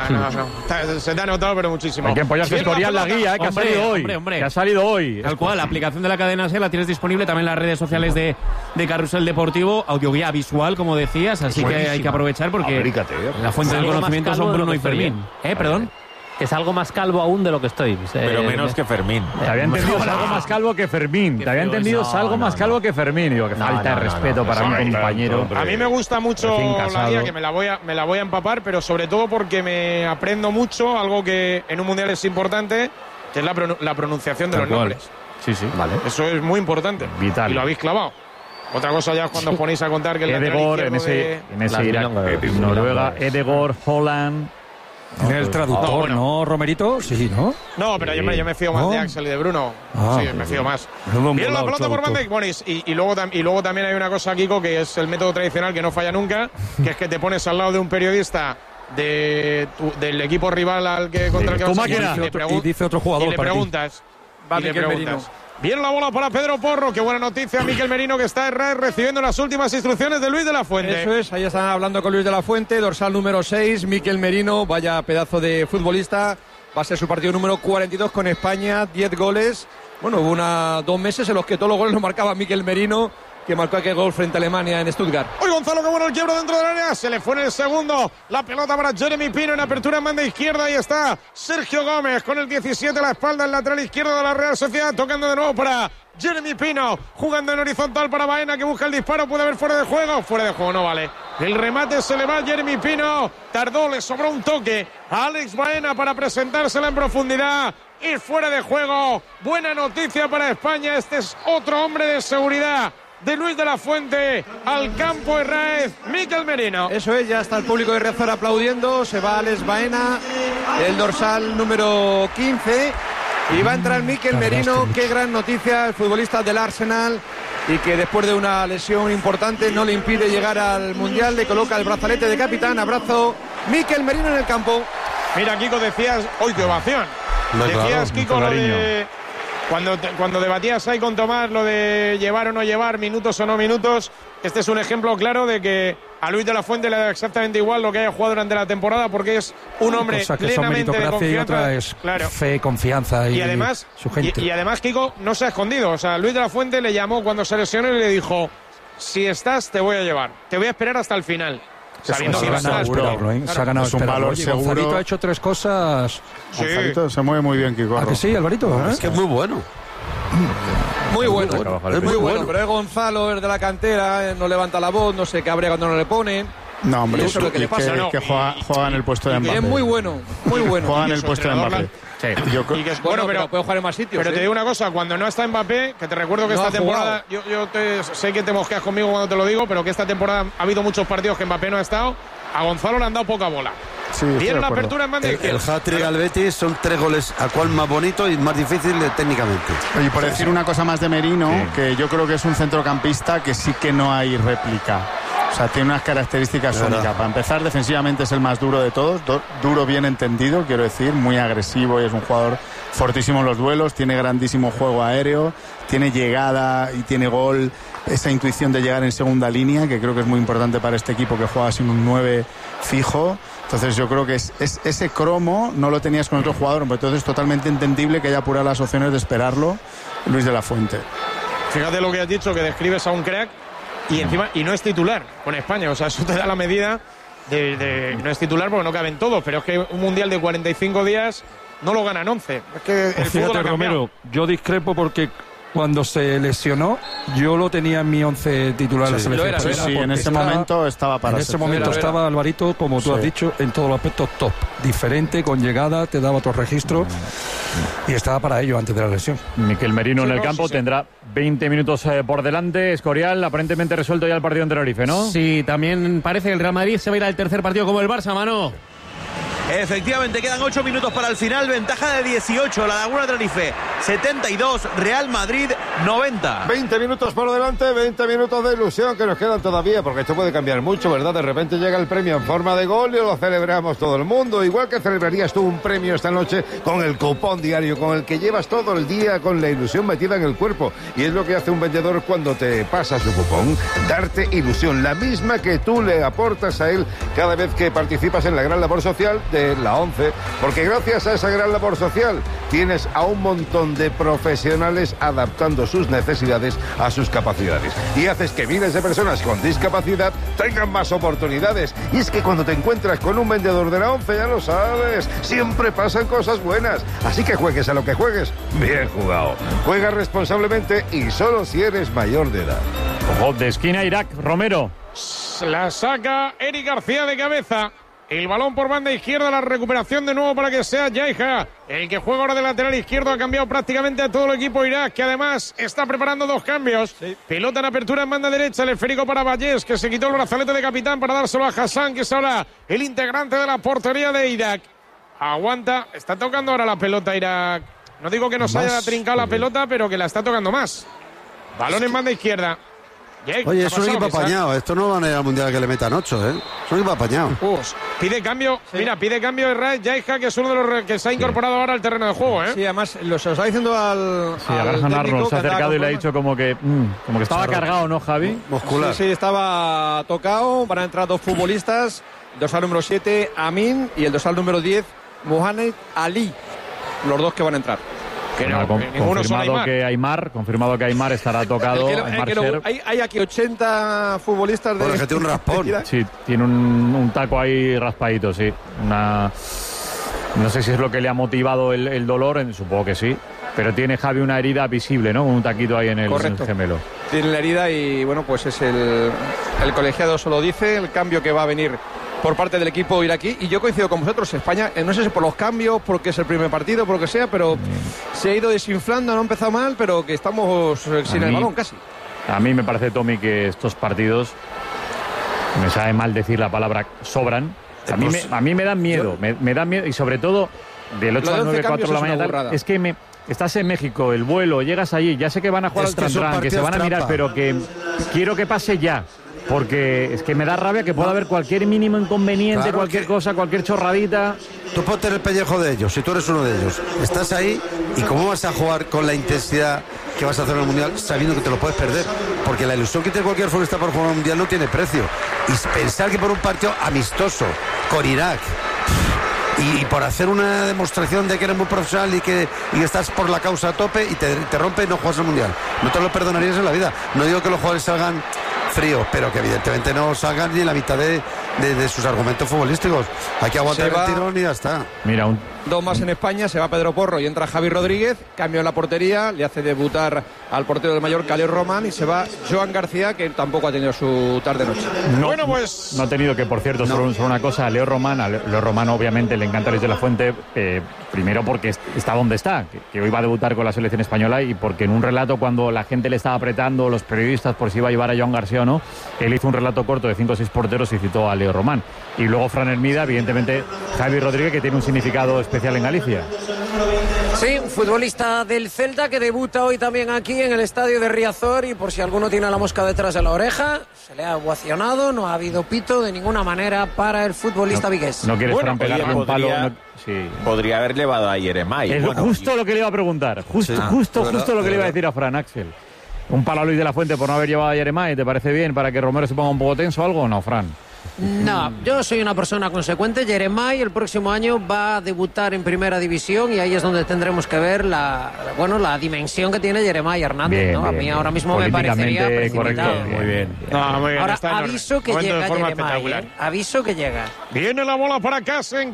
No. Se te ha notado, pero muchísimo. Hay que empollarse Escorial la guía, que ha salido hoy. Hombre. Que ha salido hoy. Tal cual, la aplicación de la cadena SER la tienes disponible también en las redes sociales de Carrusel Deportivo, audioguía visual, como decías, así que hay que aprovechar porque la fuente del conocimiento son Bruno y Fermín. Perdón. Que es algo más calvo aún de lo que estoy. Pero menos que Fermín. Te había entendido algo más calvo que Fermín. Te había entendido algo más calvo que Fermín. Digo, que falta de respeto para un compañero. A mí me gusta mucho la guía, que me la voy a empapar, pero sobre todo porque me aprendo mucho, algo que en un mundial es importante, que es la pronunciación de los nombres. Sí, vale. Eso es muy importante. Vital. Y lo habéis clavado. Otra cosa ya es cuando os ponéis a contar que el Edegor en ese Irak, Noruega, Edegor, Holland. En el traductor, ¿no, Romerito? Sí, ¿no? No, pero yo me fío más de Axel y de Bruno. Sí, me fío más. Bien la pelota por Van Dijk, Bonis. Y luego también hay una cosa, Kiko, que es el método tradicional que no falla nunca, que es que te pones al lado de un periodista del equipo rival contra el que vas a jugar y dice otro jugador. Y le preguntas. Bien la bola para Pedro Porro, qué buena noticia. Miquel Merino, que está en red recibiendo las últimas instrucciones de Luis de la Fuente. Eso es, ahí están hablando con Luis de la Fuente, dorsal número 6, Miquel Merino, vaya pedazo de futbolista. Va a ser su partido número 42 con España, 10 goles. Bueno, hubo 2 meses en los que todos los goles los marcaba Miquel Merino, que marcó aquel gol frente a Alemania en Stuttgart. Hoy Gonzalo, qué bueno el quiebro dentro del área. Se le fue en el segundo. La pelota para Jeremy Pino en apertura en banda izquierda. Ahí está Sergio Gómez con el 17 a la espalda, el lateral izquierdo de la Real Sociedad. Tocando de nuevo para Jeremy Pino. Jugando en horizontal para Baena, que busca el disparo. Puede haber fuera de juego. Fuera de juego, no vale. El remate se le va a Jeremy Pino. Tardó, le sobró un toque a Alex Baena para presentársela en profundidad. Y fuera de juego. Buena noticia para España. Este es otro hombre de seguridad de Luis de la Fuente al campo de Raez, Miquel Merino. Eso es, ya está el público de Riazor aplaudiendo. Se va Alex Baena, el dorsal número 15, y va a entrar Miquel Merino. Qué gran noticia, el futbolista del Arsenal, y que después de una lesión importante no le impide llegar al Mundial. Le coloca el brazalete de capitán. Abrazo, Miquel Merino en el campo. Mira, Kiko, decías hoy de ovación. Decías, Kiko, lo de Cuando debatías ahí con Tomás lo de llevar o no llevar, minutos o no minutos, este es un ejemplo claro de que a Luis de la Fuente le da exactamente igual lo que haya jugado durante la temporada, porque es un hombre plenamente de confianza. Y otra es fe, confianza y además, su gente. Y además, Kiko no se ha escondido. O sea, Luis de la Fuente le llamó cuando se lesionó y le dijo: si estás, te voy a llevar. Te voy a esperar hasta el final. Sabiendo que se ha ganado es un valor seguro. Gonzalito ha hecho 3 cosas. Sí. Gonzalito se mueve muy bien, Kiko. ¿A que sí, Alvarito? Es que es muy bueno. Muy bueno, es muy bueno, pero es Gonzalo, es de la cantera, no levanta la voz, no se cabrea cuando no le ponen. No, hombre, eso es lo que le pasa. Que juega en el puesto de Mbappé. Es muy bueno, muy bueno. Juega en el puesto de Mbappé. Sí. Bueno, pero puede jugar en más sitios. Pero te digo una cosa, cuando no está Mbappé, que te recuerdo que esta temporada, yo sé que te mosqueas conmigo cuando te lo digo, pero que esta temporada ha habido muchos partidos que Mbappé no ha estado, a Gonzalo le han dado poca bola. Sí, bien la apertura en banda izquierda. El hat-trick al Betis son 3 goles, a cual más bonito y más difícil técnicamente. Y por decir una cosa más de Merino, que yo creo que es un centrocampista que sí que no hay réplica. O sea, tiene unas características únicas. Para empezar, defensivamente es el más duro de todos. Duro bien entendido, quiero decir, muy agresivo y es un jugador fortísimo en los duelos. Tiene grandísimo juego aéreo, tiene llegada y tiene gol. Esa intuición de llegar en segunda línea, que creo que es muy importante para este equipo que juega sin un 9 fijo. Entonces yo creo que es ese cromo no lo tenías con otro jugador, pero entonces es totalmente entendible que haya apurado las opciones de esperarlo Luis de la Fuente. Fíjate lo que has dicho, que describes a un crack y encima no es titular con España, o sea, eso te da la medida de no es titular porque no caben todos, pero es que un mundial de 45 días no lo ganan 11. Es que el fútbol ha cambiado. Romero, yo discrepo porque cuando se lesionó, yo lo tenía en mi 11 titular de la selección. Sí, en ese momento estaba para. En ese momento estaba Alvarito, como tú has dicho, en todos los aspectos top. Diferente, con llegada, te daba otro registro y estaba para ello antes de la lesión. Miquel Merino en el campo tendrá 20 minutos por delante. Escorial, aparentemente resuelto ya el partido en Tenerife, ¿no? Sí, también parece que el Real Madrid se va a ir al tercer partido como el Barça, Mano. Efectivamente, quedan 8 minutos para el final, ventaja de 18, La Laguna Tenerife 72, Real Madrid 90. 20 minutos por delante, 20 minutos de ilusión que nos quedan todavía, porque esto puede cambiar mucho, ¿verdad? De repente llega el premio en forma de gol y lo celebramos todo el mundo, igual que celebrarías tú un premio esta noche con el cupón diario, con el que llevas todo el día con la ilusión metida en el cuerpo, y es lo que hace un vendedor cuando te pasa su cupón, darte ilusión, la misma que tú le aportas a él cada vez que participas en la gran labor social de la 11, porque gracias a esa gran labor social tienes a un montón de profesionales adaptando sus necesidades a sus capacidades y haces que miles de personas con discapacidad tengan más oportunidades. Y es que cuando te encuentras con un vendedor de la 11, ya lo sabes, siempre pasan cosas buenas, así que juegues a lo que juegues, bien jugado, juega responsablemente y solo si eres mayor de edad. Ojo de esquina, Irak, Romero. La saca Eric García de cabeza. El balón por banda izquierda, la recuperación de nuevo para que sea Yaija. El que juega ahora de lateral izquierdo ha cambiado prácticamente a todo el equipo Irak, que además está preparando 2 cambios. Sí. Pelota en apertura en banda derecha, el esférico para Vallés, que se quitó el brazalete de capitán para dárselo a Hassan, que es ahora el integrante de la portería de Irak. Aguanta, está tocando ahora la pelota Irak. No digo que nos haya trincado la pelota, pero que la está tocando más. Balón en banda izquierda. Oye, es un equipo apañado. Esto no van a ir al Mundial que le metan 8, ¿eh? Es un equipo apañado. Pide cambio. Sí. Mira, pide cambio de Raed Yaija, que es uno de los que se ha incorporado ahora al terreno de juego, ¿eh? Sí, además, lo se lo está diciendo al. Sí, a Graham Arnold se ha acercado y le ha dicho como que estaba cargado, ¿no, Javi? Muscular. Sí, estaba tocado. Van a entrar 2 futbolistas. El dorsal número 7, Amin, y el dorsal número 10, Mohamed Ali. Los 2 que van a entrar. Confirmado que Aimar estará tocado. Hay aquí 80 futbolistas de. Que tiene un raspón. Sí, tiene un taco ahí raspadito, sí. No sé si es lo que le ha motivado el dolor, supongo que sí. Pero tiene Javi una herida visible, ¿no? Con un taquito ahí en el gemelo. Tiene la herida y bueno, pues es el colegiado solo dice, el cambio que va a venir por parte del equipo iraquí, y yo coincido con vosotros. España, no sé si por los cambios, porque es el primer partido, por lo que sea, pero se ha ido desinflando, no ha empezado mal, pero que estamos sin el balón casi. A mí me parece, Tommy, que estos partidos, me sabe mal decir la palabra, sobran. A mí me dan miedo, me dan miedo, y sobre todo del 8 al 9, 4 de la mañana, es que estás en México, el vuelo, llegas allí, ya sé que van a jugar al Tran, que se van a mirar, pero que quiero que pase ya. Porque es que me da rabia que pueda haber cualquier mínimo inconveniente, claro, cualquier cosa, cualquier chorradita. Tú ponte en el pellejo de ellos, si tú eres uno de ellos. Estás ahí y ¿cómo vas a jugar con la intensidad que vas a hacer en el Mundial sabiendo que te lo puedes perder? Porque la ilusión que tiene cualquier futbolista por jugar un Mundial no tiene precio. Y pensar que por un partido amistoso con Irak y por hacer una demostración de que eres muy profesional y que estás por la causa a tope y te rompe y no juegas el Mundial, no te lo perdonarías en la vida. No digo que los jugadores salgan frío, pero que evidentemente no salgan ni la mitad de sus argumentos futbolísticos. Hay que aguantar el tirón y ya está. Mira, dos más en España, se va Pedro Porro y entra Javi Rodríguez, cambio en la portería, le hace debutar al portero del Mallorca, Leo Román, y se va Joan García, que tampoco ha tenido su tarde-noche. Bueno, pues... No ha tenido, que por cierto, solo una cosa, a Leo Román obviamente le encanta Luis de la Fuente, primero porque está donde está, que hoy va a debutar con la selección española, y porque en un relato, cuando la gente le estaba apretando, los periodistas, por si iba a llevar a Joan García o no, él hizo un relato corto de 5 o 6 porteros y citó a Leo Román. Y luego Fran Hermida, evidentemente Javi Rodríguez, que tiene un significado especial en Galicia. Sí, un futbolista del Celta que debuta hoy también aquí en el estadio de Riazor, y por si alguno tiene la mosca detrás de la oreja, se le ha ovacionado, no ha habido pito de ninguna manera para el futbolista vigués. No quiere Fran pegarle un palo. Sí. Podría haber llevado a Yeremay. Es justo lo que le iba a preguntar. Justo lo que le iba a decir a Fran, Axel. Un palo a Luis de la Fuente por no haber llevado a Yeremay, ¿te parece bien para que Romero se ponga un poco tenso o algo o no, Fran? No, yo soy una persona consecuente. Yeremay el próximo año va a debutar en Primera División, y ahí es donde tendremos que ver la dimensión que tiene Yeremay Hernández. Bien, ¿no? A mí ahora mismo me parecería precipitado. Correcto, muy bien. No, muy bien. Ahora aviso que llega Yeremay, aviso que llega. Viene la bola para Kassen,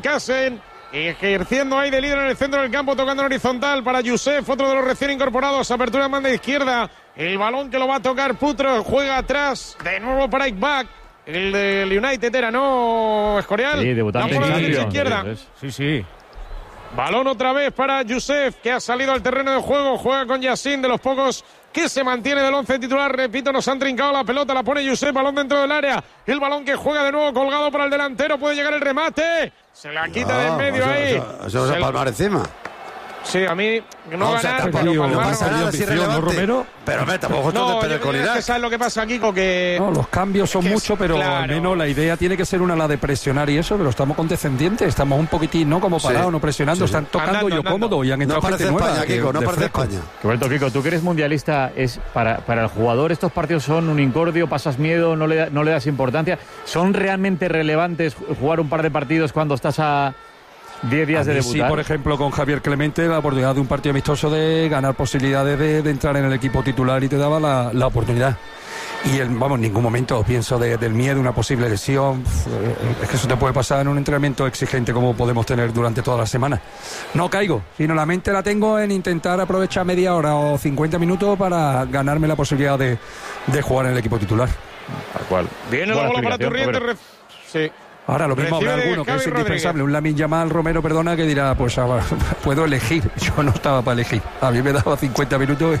ejerciendo ahí de líder en el centro del campo, tocando en horizontal para Youssef, otro de los recién incorporados. Apertura en banda izquierda, el balón que lo va a tocar Putro, juega atrás, de nuevo para Ikeback. El del United era, ¿no, Escorial? Sí, debutante en la izquierda. Sí. Balón otra vez para Youssef, que ha salido al terreno de juego. Juega con Yacine, de los pocos que se mantiene del 11 titular. Repito, nos han trincado la pelota, la pone Youssef, balón dentro del área. El balón que juega de nuevo colgado para el delantero. Puede llegar el remate. Se la quita de en medio ahí. Se va a palmar encima. Sí, a mí no ganar, pero no pasa nada si relevante. Romero. Pero tampoco ¿sabes lo que pasa, Kiko? Que no, los cambios son muchos, pero claro, al menos la idea tiene que ser la de presionar y eso, pero estamos condescendientes, estamos un poquitín, ¿no? Como parados, no presionando, están tocando andando. Cómodo y han entrado gente nueva. España, Kiko, no parece España. Roberto, Kiko, tú que eres mundialista, es para el jugador estos partidos son un incordio, pasas miedo, no le das importancia. ¿Son realmente relevantes jugar un par de partidos cuando estás a 10 días de debutar? Sí, por ejemplo, con Javier Clemente, la oportunidad de un partido amistoso de ganar posibilidades de entrar en el equipo titular, y te daba la oportunidad. Y en ningún momento pienso del miedo, una posible lesión. Es que eso te puede pasar en un entrenamiento exigente como podemos tener durante toda la semana. No caigo, sino la mente la tengo en intentar aprovechar media hora o 50 minutos para ganarme la posibilidad de jugar en el equipo titular. Tal cual. Viene la bola para Turrientes. Sí. Ahora lo mismo habrá alguno que es indispensable, un Lamine Yamal, Romero, perdona, que dirá, pues puedo elegir. Yo no estaba para elegir. A mí me daba 50 minutos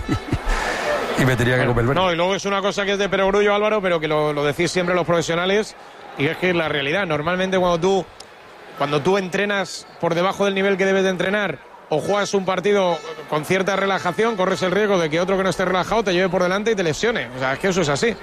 y me tenía que comer verde. No, y luego es una cosa que es de perogrullo, Álvaro, pero que lo decís siempre los profesionales, y es que es la realidad. Normalmente cuando tú entrenas por debajo del nivel que debes de entrenar, o juegas un partido con cierta relajación, corres el riesgo de que otro que no esté relajado te lleve por delante y te lesione. O sea, es que eso es así.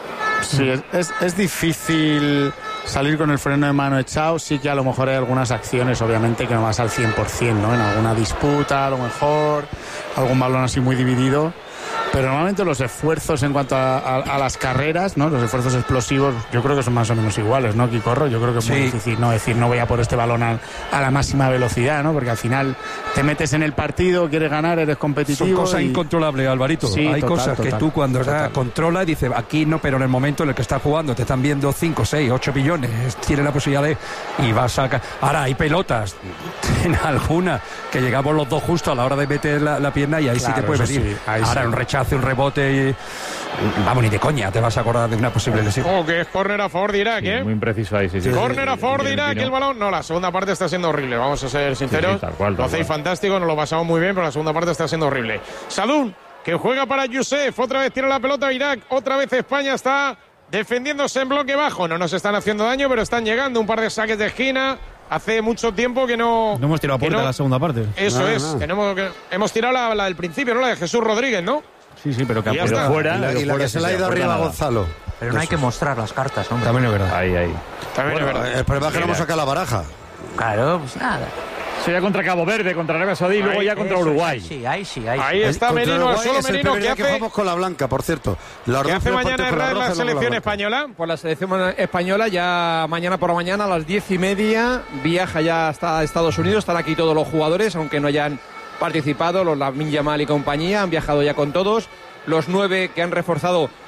Sí, es difícil salir con el freno de mano echado. Sí que a lo mejor hay algunas acciones, obviamente, que no vas al 100%, ¿no? En alguna disputa, a lo mejor, algún balón así muy dividido. Pero normalmente los esfuerzos en cuanto a las carreras, ¿no? Los esfuerzos explosivos, yo creo que son más o menos iguales, ¿no, Quicorro? Yo creo que es muy difícil, ¿no? Decir, no voy a por este balón a la máxima velocidad, ¿no? Porque al final te metes en el partido, quieres ganar, eres competitivo. Son cosas incontrolables, Alvarito. Sí, hay cosas que tú cuando controlas dices, aquí no, pero en el momento en el que estás jugando te están viendo 5, 6, 8 millones, tienes la posibilidad y vas a... Ahora hay pelotas, en alguna, que llegamos los dos justo a la hora de meter la pierna, y ahí sí te puede venir. Sí, ahora un rechazo, un rebote y... Vamos, ni de coña te vas a acordar de una posible lesión. Que es córner a favor de Irak, sí, muy impreciso ahí, sí. Córner a favor de Irak, el balón. No, la segunda parte está siendo horrible, vamos a ser sinceros. Sí, tal cual. Lo hacéis fantástico, nos lo pasamos muy bien, pero la segunda parte está siendo horrible. Sadún, que juega para Youssef, otra vez tira la pelota a Irak, otra vez España está defendiéndose en bloque bajo. No nos están haciendo daño, pero están llegando un par de saques de esquina. Hace mucho tiempo que no... No hemos tirado a puerta la segunda parte. Eso es, que hemos tirado la del principio, ¿no? La de Jesús Rodríguez, ¿no? Sí, pero que ha fuera. Y la que se le ha ido arriba a Gonzalo. Pero no hay que mostrar las cartas, hombre. También es verdad. Ahí. También es verdad. El problema es que no hemos sacado la baraja. Claro, pues nada. Sería contra Cabo Verde, contra Arabia Saudí y luego ya contra Uruguay. Ahí está Merino, solo Merino, que hace... jugamos con la blanca, por cierto. ¿Qué hace mañana la selección española? Pues la selección española ya mañana por la mañana a las 10:30 viaja ya hasta Estados Unidos. Están aquí todos los jugadores, aunque no hayan participado, los Lamine Yamal y compañía, han viajado ya con todos. Los 9 que han reforzado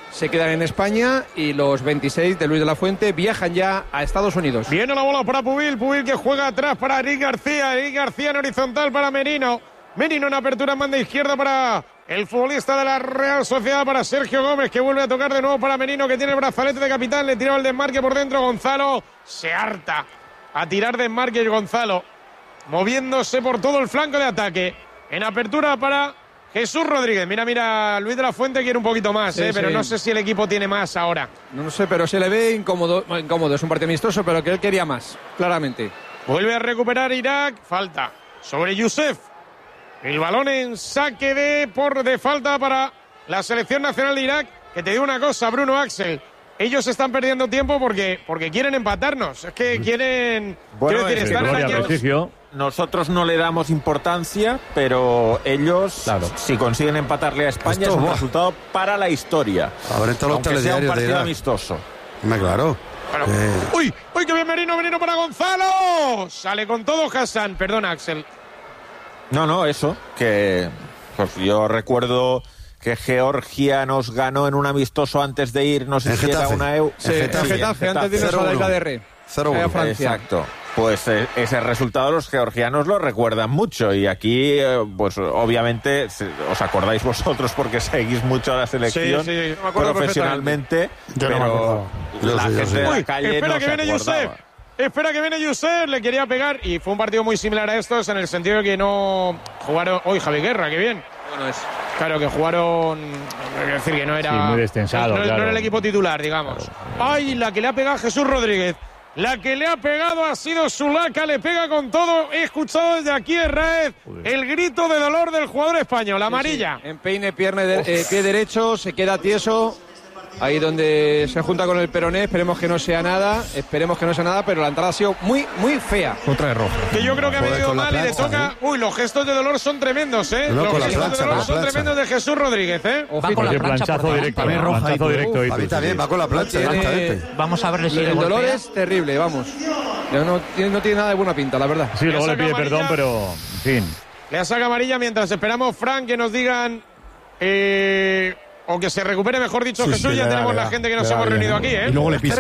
se quedan en España y los 26 de Luis de la Fuente viajan ya a Estados Unidos. Viene la bola para Pubil que juega atrás para Eric García en horizontal para Merino en apertura en banda izquierda para el futbolista de la Real Sociedad, para Sergio Gómez, que vuelve a tocar de nuevo para Merino, que tiene el brazalete de capitán, le tiraba el desmarque por dentro, Gonzalo se harta a tirar desmarque Gonzalo, moviéndose por todo el flanco de ataque, en apertura para Jesús Rodríguez. Mira, Luis de la Fuente quiere un poquito más, pero no sé si el equipo tiene más ahora. No sé, pero se le ve incómodo, es un partido amistoso, pero que él quería más, claramente. Vuelve a recuperar Irak, falta sobre Youssef. El balón en saque de falta para la selección nacional de Irak, que te digo una cosa, Bruno, Axel, ellos están perdiendo tiempo porque quieren empatarnos, es que quieren... Bueno, quiero decir, están prestigio. Nosotros no le damos importancia, pero ellos, si consiguen empatarle a España, es un resultado para la historia. Ahora en todos los telediarios sea un partido de amistoso. Claro. ¡Uy, qué bien Merino para Gonzalo! Sale con todo Hassan, perdona, Axel. No, eso, que pues yo recuerdo que Georgia nos ganó en un amistoso antes de ir, no sé si era una EU. Sí, Getafe, antes de irnos a la isla de Re. 0-1. Exacto. Pues ese resultado los georgianos lo recuerdan mucho y aquí, pues obviamente, os acordáis vosotros porque seguís mucho a la selección profesionalmente, pero la gente de la calle no se acordaba. Espera que viene Youssef, le quería pegar y fue un partido muy similar a estos en el sentido de que no jugaron... Hoy Javi Guerra, qué bien. Claro, que jugaron... Es decir, que no era... Sí, muy destensado, no era el equipo titular, digamos. Claro. ¡Ay, la que le ha pegado Jesús Rodríguez! La que le ha pegado ha sido Zulaika, le pega con todo. He escuchado desde aquí, Herráez, el grito de dolor del jugador español, amarilla. Sí. Empeine, pie derecho, se queda tieso. Ahí donde se junta con el peroné, esperemos que no sea nada, pero la entrada ha sido muy, muy fea. Otra de roja. Que yo creo que ha venido mal y le toca... Uy, los gestos de dolor son tremendos, los gestos de dolor son tremendos de Jesús Rodríguez, Va con la plancha, planchazo directo. Planchazo directo. Está bien, va con la plancha. Vamos a verle si el dolor es terrible, vamos. No tiene nada de buena pinta, la verdad. Sí, luego le pide perdón, pero... En fin. Le saca amarilla mientras esperamos, Frank, que nos digan... o que se recupere, mejor dicho, Jesús. Ya tenemos la gente que nos hemos reunido aquí, Y luego le pisa.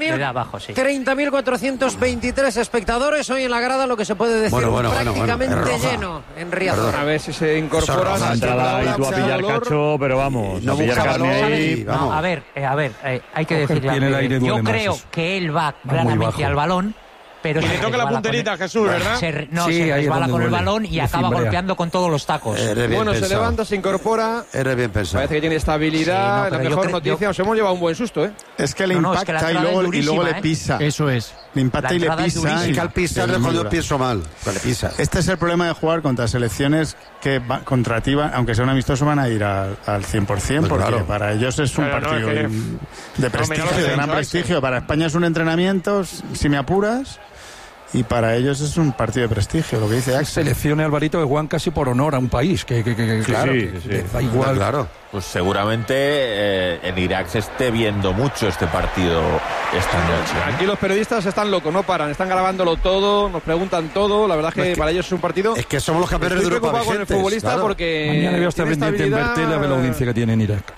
30.423 espectadores hoy en la grada, lo que se puede decir prácticamente lleno en Riazor. A ver si se incorpora. La entrada ahí tú a pillar cacho, pero vamos, no a pillar carne ahí. No, a ver, hay que decirle. Yo creo que él va claramente al balón. Pero y le toca la punterita a Jesús, ¿verdad? Se resbala con el balón y acaba golpeando con todos los tacos. Bueno, se levanta, se incorpora. Eres bien pensado. Parece que tiene estabilidad. La mejor noticia, nos hemos llevado un buen susto, ¿eh? Es que le impacta y luego le pisa. Eso es. Le impacta y le pisa. Y que al pisar es cuando pienso mal. Le pisa. Este es el problema de jugar contra selecciones que contra ti, aunque sea un amistoso, van a ir al 100%, porque para ellos es un partido de prestigio, de gran prestigio. Para España es un entrenamiento, si me apuras. Y para ellos es un partido de prestigio, lo que dice Axel. Seleccione Alvarito de Juan casi por honor a un país, que claro, da igual. Claro. Pues seguramente en Irak se esté viendo mucho este partido esta noche. Aquí los periodistas están locos, no paran, están grabándolo todo, nos preguntan todo. La verdad es que para ellos es un partido... Es que somos los campeones de Europa. Estoy preocupado con el futbolista porque... Mañana voy a estar pendiente en Bertel a ver la audiencia que tiene en Irak.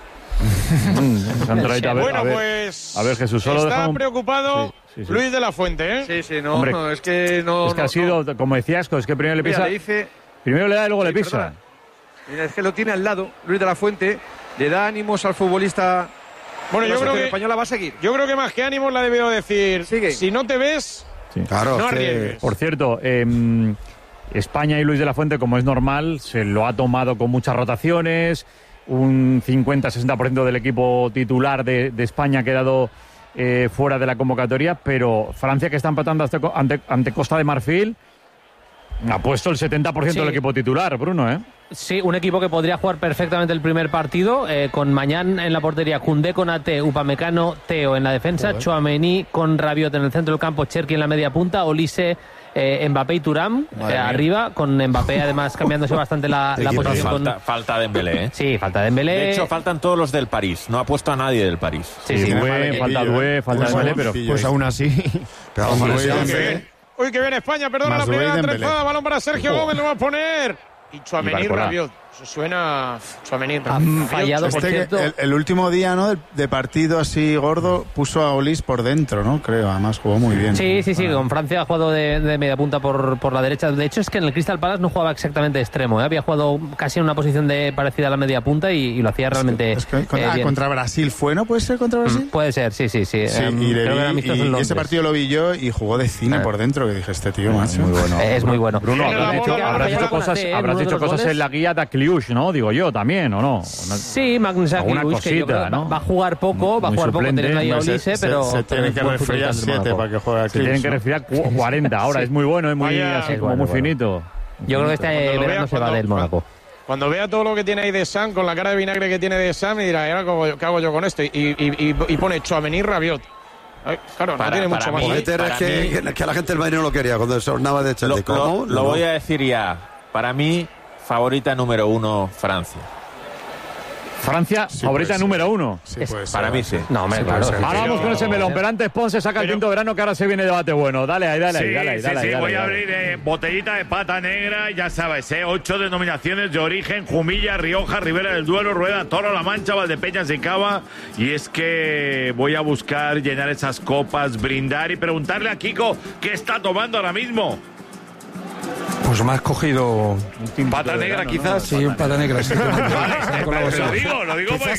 Bueno, pues... A ver, Jesús, solo está preocupado... Sí. Luis de la Fuente, ¿eh? Sí, no, es que no... Es que ha sido, como decías, es que primero le pisa... Primero le da y luego le pisa. Mira, es que lo tiene al lado, Luis de la Fuente, le da ánimos al futbolista... Bueno, yo creo que... española va a seguir. Yo creo que más que ánimos la ha debido decir... Sigue. Si no te ves, claro, no arriesgues. Por cierto, España y Luis de la Fuente, como es normal, se lo ha tomado con muchas rotaciones, un 50-60% del equipo titular de España ha quedado... fuera de la convocatoria, pero Francia, que está empatando ante Costa de Marfil, ha puesto el 70% del equipo titular, Bruno, ¿eh? Sí, un equipo que podría jugar perfectamente el primer partido, con Mañán en la portería, Koundé, Konaté, Upamecano, Theo en la defensa, Tchouaméni con Rabiot en el centro del campo, Cherki en la media punta, Olise, Mbappé y Thuram arriba, con Mbappé además cambiándose bastante la posición. Falta Dembélé, ¿eh? Sí, falta Dembélé. De hecho, faltan todos los del París. No ha puesto a nadie del París. Falta Doué, falta Dembélé, pero pues aún así... Uy, que viene España, perdona la primera trenzada, balón para Sergio Gómez, lo va a poner. Y Tchouaméni, Rabiot. Suena Tchouaméni. Fallado, por cierto. El último día, ¿no? De partido así gordo, puso a Olís por dentro, ¿no? Creo, además jugó muy bien. Sí, con Francia ha jugado de media punta por la derecha. De hecho, es que en el Crystal Palace no jugaba exactamente de extremo, ¿eh? Había jugado casi en una posición parecida a la media punta y lo hacía realmente bien. Contra Brasil fue, ¿no? ¿Puede ser contra Brasil? Puede ser, sí. Y ese partido lo vi yo y jugó de cine por dentro, que dije, este tío, macho. Muy bueno. Es muy bueno. Bruno, habrás hecho cosas en la guía de Kliush, ¿no? Digo yo también, ¿o no? Sí, Magnus Kliush, que yo creo ¿no? va a jugar poco, teniendo ahí a Olise, pero... Se tienen que resfriar 7 para que juegue Kliush. Se tienen que resfriar 40 ahora, es muy bueno, es muy así como muy finito. Yo creo que este verano se va del Mónaco. Cuando vea todo lo que tiene ahí de Sam, con la cara de vinagre que tiene de Sam, y dirá, ¿qué hago yo con esto? Y pone Tchouaméni, Rabiot. Claro, no tiene mucho más. Que la gente del Madrid no lo quería cuando sonaba de Chelsea. Lo voy a decir ya. Para mí, favorita número 1, Francia. Francia, sí, favorita número 1. Sí, para mí sí. No, hombre, claro. Ahora vamos con ese melón, pero antes Ponce saca el quinto verano, que ahora se viene debate bueno. Dale ahí. Voy a abrir botellita de pata negra, ya sabes, 8 denominaciones de origen: Jumilla, Rioja, Ribera del Duero, Rueda, Toro, La Mancha, Valdepeñas y Cava. Y es que voy a buscar llenar esas copas, brindar y preguntarle a Kiko qué está tomando ahora mismo. Pues me has cogido... ¿Pata negra, quizás? Sí, un pata negra. Sí, lo digo porque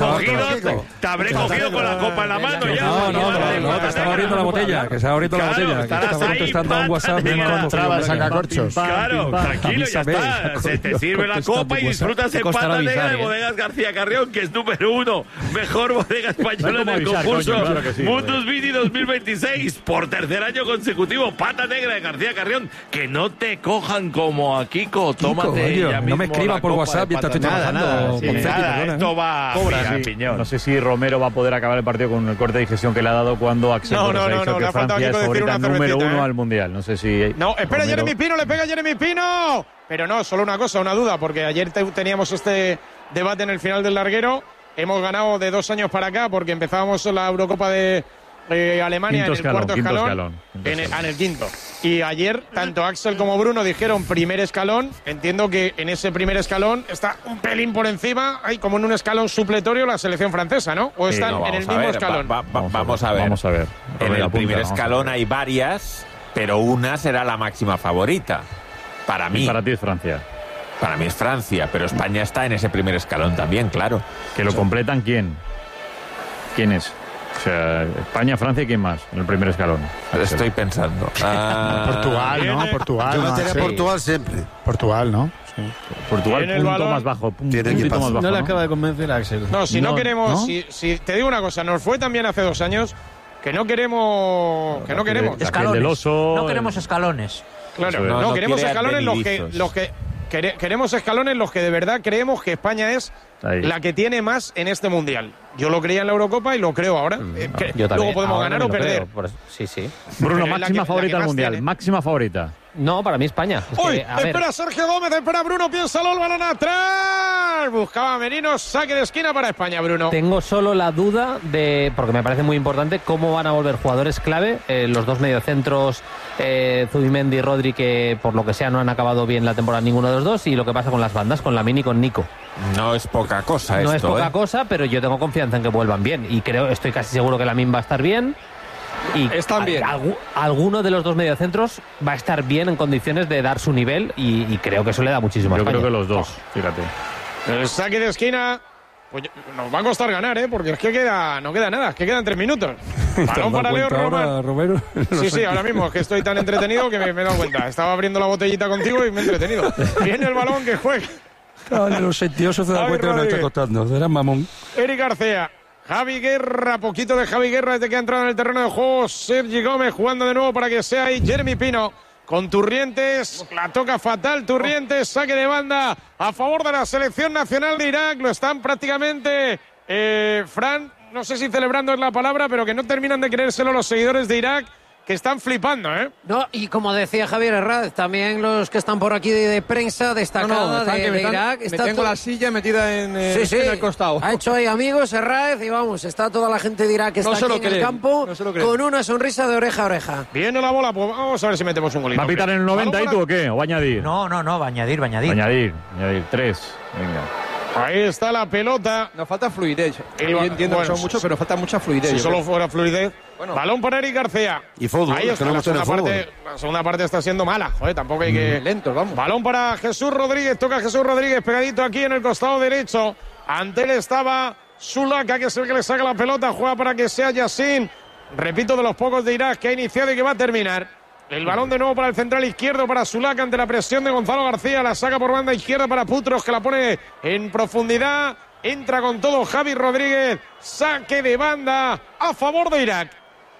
te habré cogido con la copa en la mano ya. No, te estaba abriendo la botella. Que se ha abierto la botella. Que estaba contestando a un WhatsApp. Me encontraba el sacacorchos. Claro, tranquilo, ya está. Se te sirve la copa y disfrutas en pata negra de Bodegas García Carrión, que es número 1. Mejor bodega española en el concurso Mundus Vini 2026. Por tercer año consecutivo, pata negra de García Carrión. Que no te cojan como a Kiko, tómate ya mismo. No me escriba por WhatsApp mientras estoy trabajando. Esto va a piñón. No sé si Romero va a poder acabar el partido con el corte de digestión que le ha dado cuando Axel ha dicho que Francia es favorita número 1 al Mundial. No sé si... No, espera, Jeremy Pino, le pega Jeremy Pino. Pero no, solo una cosa, una duda, porque ayer teníamos este debate en el final del larguero. Hemos ganado de 2 años para acá porque empezábamos la Eurocopa de Alemania en el cuarto escalón. En el quinto. Y ayer, tanto Axel como Bruno dijeron primer escalón. Entiendo que en ese primer escalón está un pelín por encima, hay como en un escalón supletorio la selección francesa, ¿no? ¿O están en el mismo escalón? Vamos a ver. En el primer escalón hay varias, pero una será la máxima favorita. Para mí. Y para ti es Francia. Para mí es Francia, pero España está en ese primer escalón también, claro. ¿Que lo completan quién? ¿Quién es? O sea, España, Francia y ¿quién más en el primer escalón? Estoy pensando. Portugal, ¿no? Portugal. Yo metería Portugal siempre. Portugal, ¿no? Sí. Portugal, punto más bajo. No le acaba de convencer a Axel. No, si no queremos... ¿no? Si te digo una cosa, nos fue también hace 2 años que no queremos... Que no queremos. Escalones. No queremos escalones. Claro, no queremos escalones los que queremos escalones los que de verdad creemos que España es la que tiene más en este Mundial. Yo lo creía en la Eurocopa y lo creo ahora. Luego podemos ganar o perder. Sí. Bruno, máxima favorita del Mundial. Máxima favorita. No, para mí España. Espera Sergio Gómez, espera Bruno, piénsalo, el balón atrás. Buscaba Merino, saque de esquina para España, Bruno. Tengo solo la duda de, porque me parece muy importante, cómo van a volver jugadores clave, los dos mediocentros, Zubimendi y Rodri, que por lo que sea no han acabado bien la temporada ninguno de los dos, y lo que pasa con las bandas, con Lamine y con Nico. No es poca cosa No es poca cosa, pero yo tengo confianza en que vuelvan bien, y estoy casi seguro que Lamine va a estar bien. Y están bien. Alguno de los dos mediocentros va a estar bien en condiciones de dar su nivel y creo que eso le da muchísimo a España. Yo creo que los dos, fíjate. El saque de esquina, pues nos va a costar ganar, porque es que no queda nada, es que quedan 3 minutos. Balón para Leo Romero. Sí, ahora mismo es que estoy tan entretenido que me he dado cuenta. Estaba abriendo la botellita contigo y me he entretenido. Viene el balón que juega. Los sentiosos se dan cuenta que nos está costando. Será mamón. Eric García. Javi Guerra, poquito de Javi Guerra desde que ha entrado en el terreno de juego. Sergi Gómez jugando de nuevo para que sea ahí Jeremy Pino con Turrientes. La toca fatal Turrientes, saque de banda a favor de la selección nacional de Irak. Lo están prácticamente, Fran, no sé si celebrando es la palabra, pero que no terminan de creérselo los seguidores de Irak, que están flipando, ¿eh? No, y como decía Javier Herráez, también los que están por aquí de prensa destacada de Irak. Tengo la silla metida en el costado. Ha hecho ahí amigos Herráez y vamos, está toda la gente de Irak que está aquí en el campo con una sonrisa de oreja a oreja. Viene la bola, pues vamos a ver si metemos un golito. ¿Va a pitar en el 90 y tú o qué? ¿O va a añadir? No, va a añadir. Añadir, 3. Venga. Ahí está la pelota. Nos falta fluidez. Yo entiendo que son muchos, pero falta mucha fluidez. Si solo fuera fluidez. Bueno. Balón para Eric García. Y fútbol. Ahí está, la segunda parte está siendo mala. Joder, tampoco hay que... Lentos, vamos. Balón para Jesús Rodríguez. Toca Jesús Rodríguez pegadito aquí en el costado derecho. Ante él estaba Sulaka, que es el que le saca la pelota. Juega para que sea Yassin. Repito, de los pocos de Irak que ha iniciado y que va a terminar. El balón de nuevo para el central izquierdo, para Sulaka, ante la presión de Gonzalo García. La saca por banda izquierda para Putros, que la pone en profundidad. Entra con todo Javi Rodríguez. Saque de banda a favor de Irak.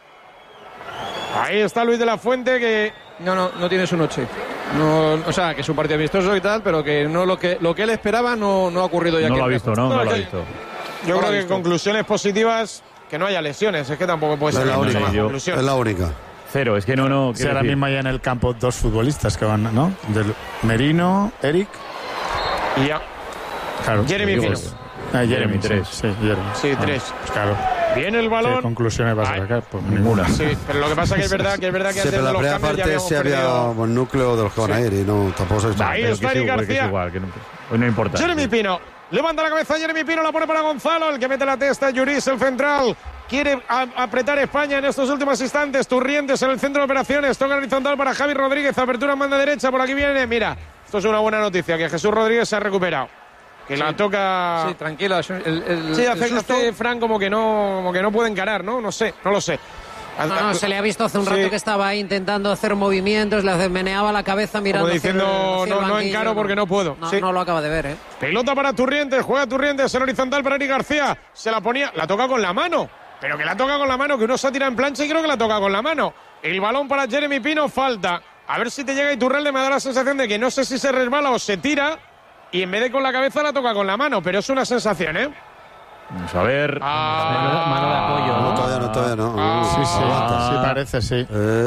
Ahí está Luis de la Fuente, que... No tiene su noche. No, o sea, que es un partido amistoso y tal, pero que no lo que él esperaba no ha ocurrido ya. No lo ha visto, ¿no? No lo ha visto. Yo creo que conclusiones positivas, que no haya lesiones. Es que tampoco puede ser mucho más conclusión. Es la única. 0, es que no. Si ahora mismo hay en el campo 2 futbolistas que van, ¿no? Merino, Eric. Y ya. Claro. Jeremy Pino. Jeremy 3. Sí, Jeremy. Sí, 3. Pues claro. Viene el balón. ¿Qué conclusiones vas a sacar? Pues ninguna. Sí, pero lo que pasa que es verdad que antes de los cambios ya habíamos había buen núcleo de los que van a ir y no, tampoco se está. Ahí está Eric García. Igual, que no importa. Jeremy Pino. Levanta la cabeza Jeremy Pino, la pone para Gonzalo, el que mete la testa, Yuris, el central. Quiere apretar España en estos últimos instantes. Turrientes en el centro de operaciones. Toca horizontal para Javi Rodríguez. Apertura en banda derecha. Por aquí viene. Mira, esto es una buena noticia, que Jesús Rodríguez se ha recuperado. Que la toca... Sí, tranquila. Sí, hace Fran como que no puede encarar, ¿no? No sé, no lo sé. No, se le ha visto hace un rato que estaba ahí intentando hacer movimientos, le meneaba la cabeza mirando. Como diciendo, no encaro porque no puedo. No lo acaba de ver, ¿eh? Pelota para Turrientes, juega Turrientes en horizontal para Eric García. Se la ponía, la toca con la mano. Pero que la toca con la mano, que uno se tira en plancha y creo que la toca con la mano. El balón para Jeremy Pino, falta. A ver si te llega Iturralde, me da la sensación de que no sé si se resbala o se tira. Y en vez de con la cabeza la toca con la mano, pero es una sensación, ¿eh? Vamos a ver. Mano de apoyo, ¿no? Todavía no. Sí, parece, sí.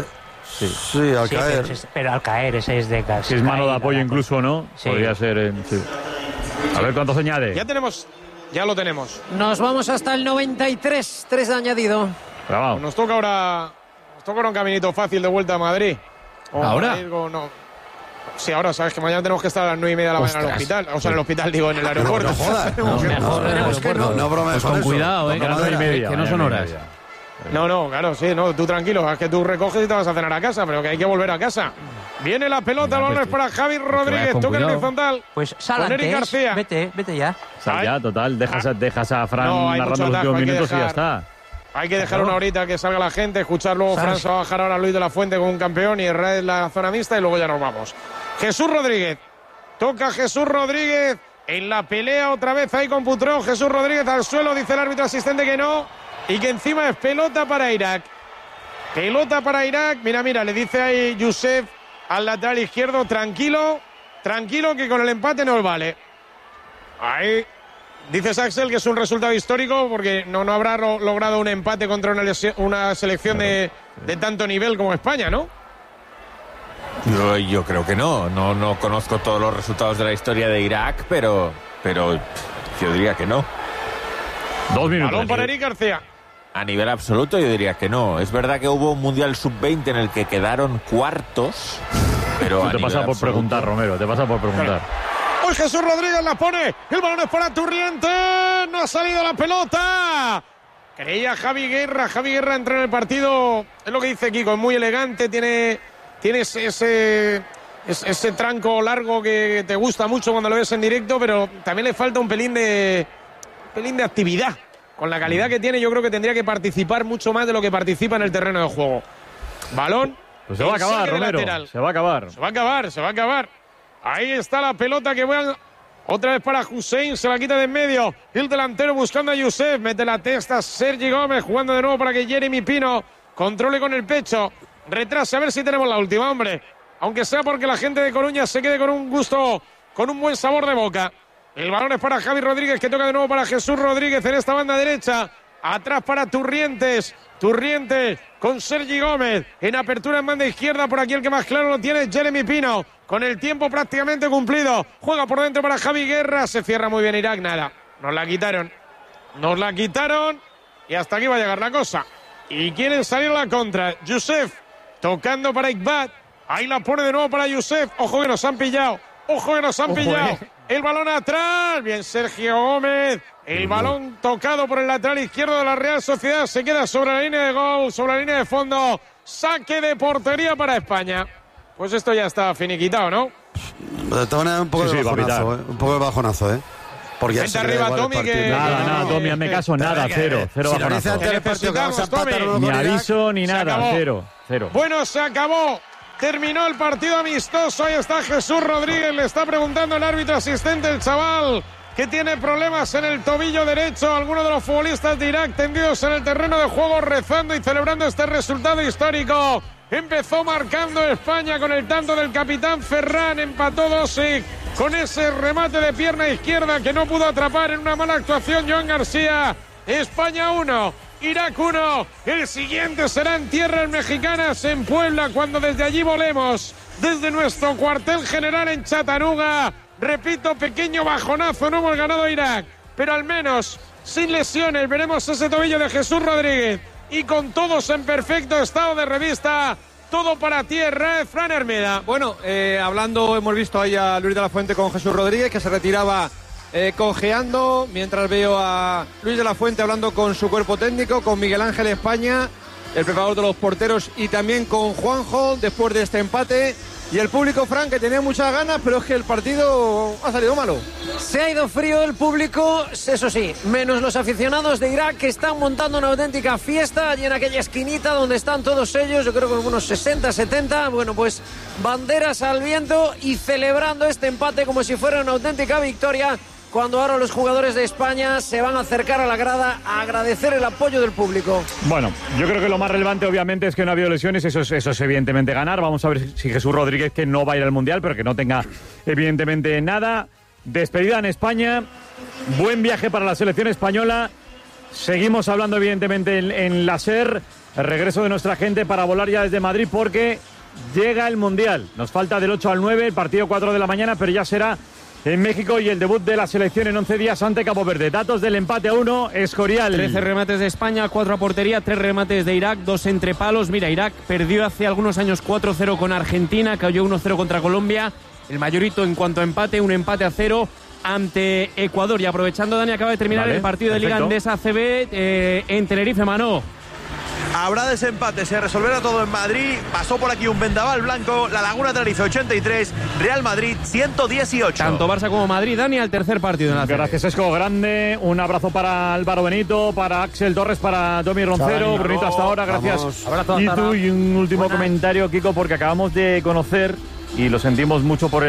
Sí, al caer. Pero al caer, ese es de casi. Si es mano de apoyo incluso, ¿no? Sí. Podría ser. Sí. A ver cuánto se añade. Ya lo tenemos. Nos vamos hasta el 93, 3 de añadido. Bravo. Nos toca ahora un caminito fácil de vuelta a Madrid. ¿Ahora? Sí, ahora sabes que mañana tenemos que estar a las 9:30 de la mañana en el hospital. O sea, en el hospital, digo, en el aeropuerto. No jodas. No bromees. Pues con cuidado, que no son horas. No, claro, sí, no, tú tranquilo, es que tú recoges y te vas a cenar a casa, pero que hay que volver a casa. Viene la pelota, el balón es para Javi Rodríguez, toca el horizontal. Pues sal antes, García. Vete ya. Sal ya, total, dejas a Fran narrando los últimos minutos y ya está. Hay que dejar una horita que salga la gente, escuchar luego Fran se va a bajar ahora a Luis de la Fuente con un campeón y Herrera la zona mixta y luego ya nos vamos. Jesús Rodríguez, toca Jesús Rodríguez en la pelea otra vez ahí con Putró. Jesús Rodríguez al suelo, dice el árbitro asistente que no y que encima es pelota para Irak. Pelota para Irak, mira, le dice ahí Youssef al lateral izquierdo, tranquilo que con el empate nos vale. Ahí dices Axel que es un resultado histórico porque no habrá logrado un empate contra una selección de tanto nivel como España, ¿no? Yo creo que no conozco todos los resultados de la historia de Irak, pero yo diría que no. 2 minutos. Balón para Eric García. A nivel absoluto yo diría que no. Es verdad que hubo un Mundial Sub-20 en el que quedaron cuartos, pero te pasa por preguntar, Romero, te pasa por preguntar. Hoy Jesús Rodríguez la pone, el balón es para Turrientes, no ha salido la pelota. Creía Javi Guerra entró en el partido, es lo que dice Kiko, es muy elegante, tiene ese tranco largo que te gusta mucho cuando lo ves en directo, pero también le falta un pelín de actividad. Con la calidad que tiene, yo creo que tendría que participar mucho más de lo que participa en el terreno de juego. Balón. Pues se va a acabar, Romero. Se va a acabar. Ahí está la pelota que va otra vez para Hussein. Se la quita de en medio. El delantero buscando a Youssef. Mete la testa Sergi Gómez. Jugando de nuevo para que Jeremy Pino controle con el pecho. Retrase a ver si tenemos la última, hombre. Aunque sea porque la gente de Coruña se quede con un gusto, con un buen sabor de boca. El balón es para Javi Rodríguez, que toca de nuevo para Jesús Rodríguez en esta banda derecha. Atrás para Turrientes. Turrientes con Sergi Gómez. En apertura en banda izquierda. Por aquí el que más claro lo tiene Jeremy Pino. Con el tiempo prácticamente cumplido. Juega por dentro para Javi Guerra. Se cierra muy bien Irak. Nada. Nos la quitaron. Y hasta aquí va a llegar la cosa. Y quieren salir a la contra. Youssef tocando para Iqbal. Ahí la pone de nuevo para Youssef. Ojo que nos han pillado. El balón atrás. Bien Sergio Gómez. El balón tocado por el lateral izquierdo de la Real Sociedad. Se queda sobre la línea de gol, sobre la línea de fondo. Saque de portería para España. Pues esto ya está finiquitado, ¿no? De todas maneras, un poco de bajonazo, un poco de bajonazo, Porque vente arriba, Tommy, que... Nada, Tommy, hazme caso, nada, cero bajonazo. Ni aviso, ni nada, cero. Bueno, se acabó. Terminó el partido amistoso. Ahí está Jesús Rodríguez. Le está preguntando el árbitro asistente, el chaval, que tiene problemas en el tobillo derecho. Algunos de los futbolistas de Irak tendidos en el terreno de juego, rezando y celebrando este resultado histórico. Empezó marcando España con el tanto del capitán Ferran. Empató Dosic con ese remate de pierna izquierda que no pudo atrapar en una mala actuación Joan García. España 1, Irak 1. El siguiente será en tierras mexicanas, en Puebla, cuando desde allí volemos desde nuestro cuartel general en Chattanooga. Repito, pequeño bajonazo, no hemos ganado a Irak, pero al menos sin lesiones veremos ese tobillo de Jesús Rodríguez y con todos en perfecto estado de revista. Todo para tierra, Fran Hermida. Bueno, hablando, hemos visto ahí a Luis de la Fuente con Jesús Rodríguez, que se retiraba cojeando, mientras veo a Luis de la Fuente hablando con su cuerpo técnico, con Miguel Ángel España, el preparador de los porteros, y también con Juanjo, después de este empate. Y el público, Fran, que tenía muchas ganas, pero es que el partido ha salido malo. Se ha ido frío el público, eso sí, menos los aficionados de Irak, que están montando una auténtica fiesta allí en aquella esquinita donde están todos ellos, yo creo que unos 60, 70, bueno, pues banderas al viento y celebrando este empate como si fuera una auténtica victoria, cuando ahora los jugadores de España se van a acercar a la grada a agradecer el apoyo del público. Bueno, yo creo que lo más relevante obviamente es que no ha habido lesiones, eso es evidentemente ganar. Vamos a ver si Jesús Rodríguez, que no va a ir al Mundial, pero que no tenga evidentemente nada. Despedida en España, buen viaje para la selección española. Seguimos hablando evidentemente en la SER, el regreso de nuestra gente para volar ya desde Madrid, porque llega el Mundial. Nos falta del 8 al 9, el partido 4 de la mañana, pero ya será en México, y el debut de la selección en 11 días ante Cabo Verde. Datos del empate a 1, Escorial. 13 remates de España, 4 a portería, 3 remates de Irak, 2 entre palos. Mira, Irak perdió hace algunos años 4-0 con Argentina, cayó 1-0 contra Colombia. El mayorito en cuanto a empate, un empate a 0 ante Ecuador. Y aprovechando, Dani, acaba de terminar el partido de Liga Endesa ACB en Tenerife, Manó. Habrá desempate, se resolverá todo en Madrid. Pasó por aquí un vendaval blanco. La Laguna Tenerife 83, Real Madrid 118. Tanto Barça como Madrid, Dani, al tercer partido en la serie. Gracias, Esco, grande. Un abrazo para Álvaro Benito, para Axel Torres, para Tommy Roncero. Brunito, hasta ahora, gracias. Abrazo, y tú, y un último comentario, Kiko, porque acabamos de conocer, y lo sentimos mucho por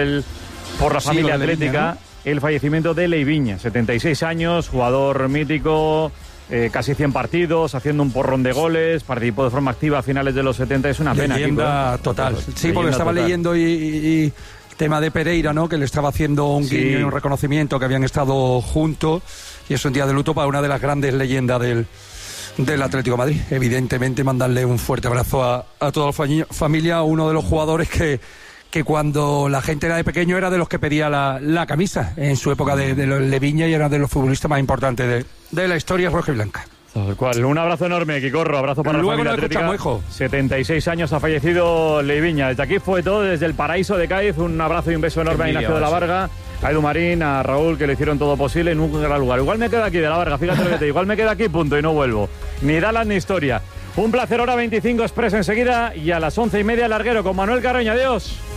la familia atlética, Viña, ¿no? El fallecimiento de Leiviña, 76 años, jugador mítico. Casi 100 partidos, haciendo un porrón de goles, participó de forma activa a finales de los 70, es una pena. Leyenda total. Sí, porque estaba leyendo y tema de Pereira, ¿no? Que le estaba haciendo un guiño y un reconocimiento, que habían estado juntos, y es un día de luto para una de las grandes leyendas del Atlético de Madrid. Evidentemente, mandarle un fuerte abrazo a toda la familia, uno de los jugadores que cuando la gente era de pequeño era de los que pedía la camisa en su época de Leiviña, y era de los futbolistas más importantes de la historia roja y blanca. Tal cual. Un abrazo enorme, Quicorro. Abrazo para la familia atlética. Hijo. 76 años ha fallecido Leiviña. Desde aquí fue todo, desde el paraíso de Cádiz. Un abrazo y un beso enorme a Ignacio de la Varga, a Edu Marín, a Raúl, que le hicieron todo posible en un gran lugar. Igual me quedo aquí de la Varga, fíjate lo que te digo. Igual me quedo aquí, punto, y no vuelvo. Ni Dallas ni historia. Un placer, hora 25 Expreso enseguida, y a las 11:30 Larguero con Manuel Carreño. Adiós.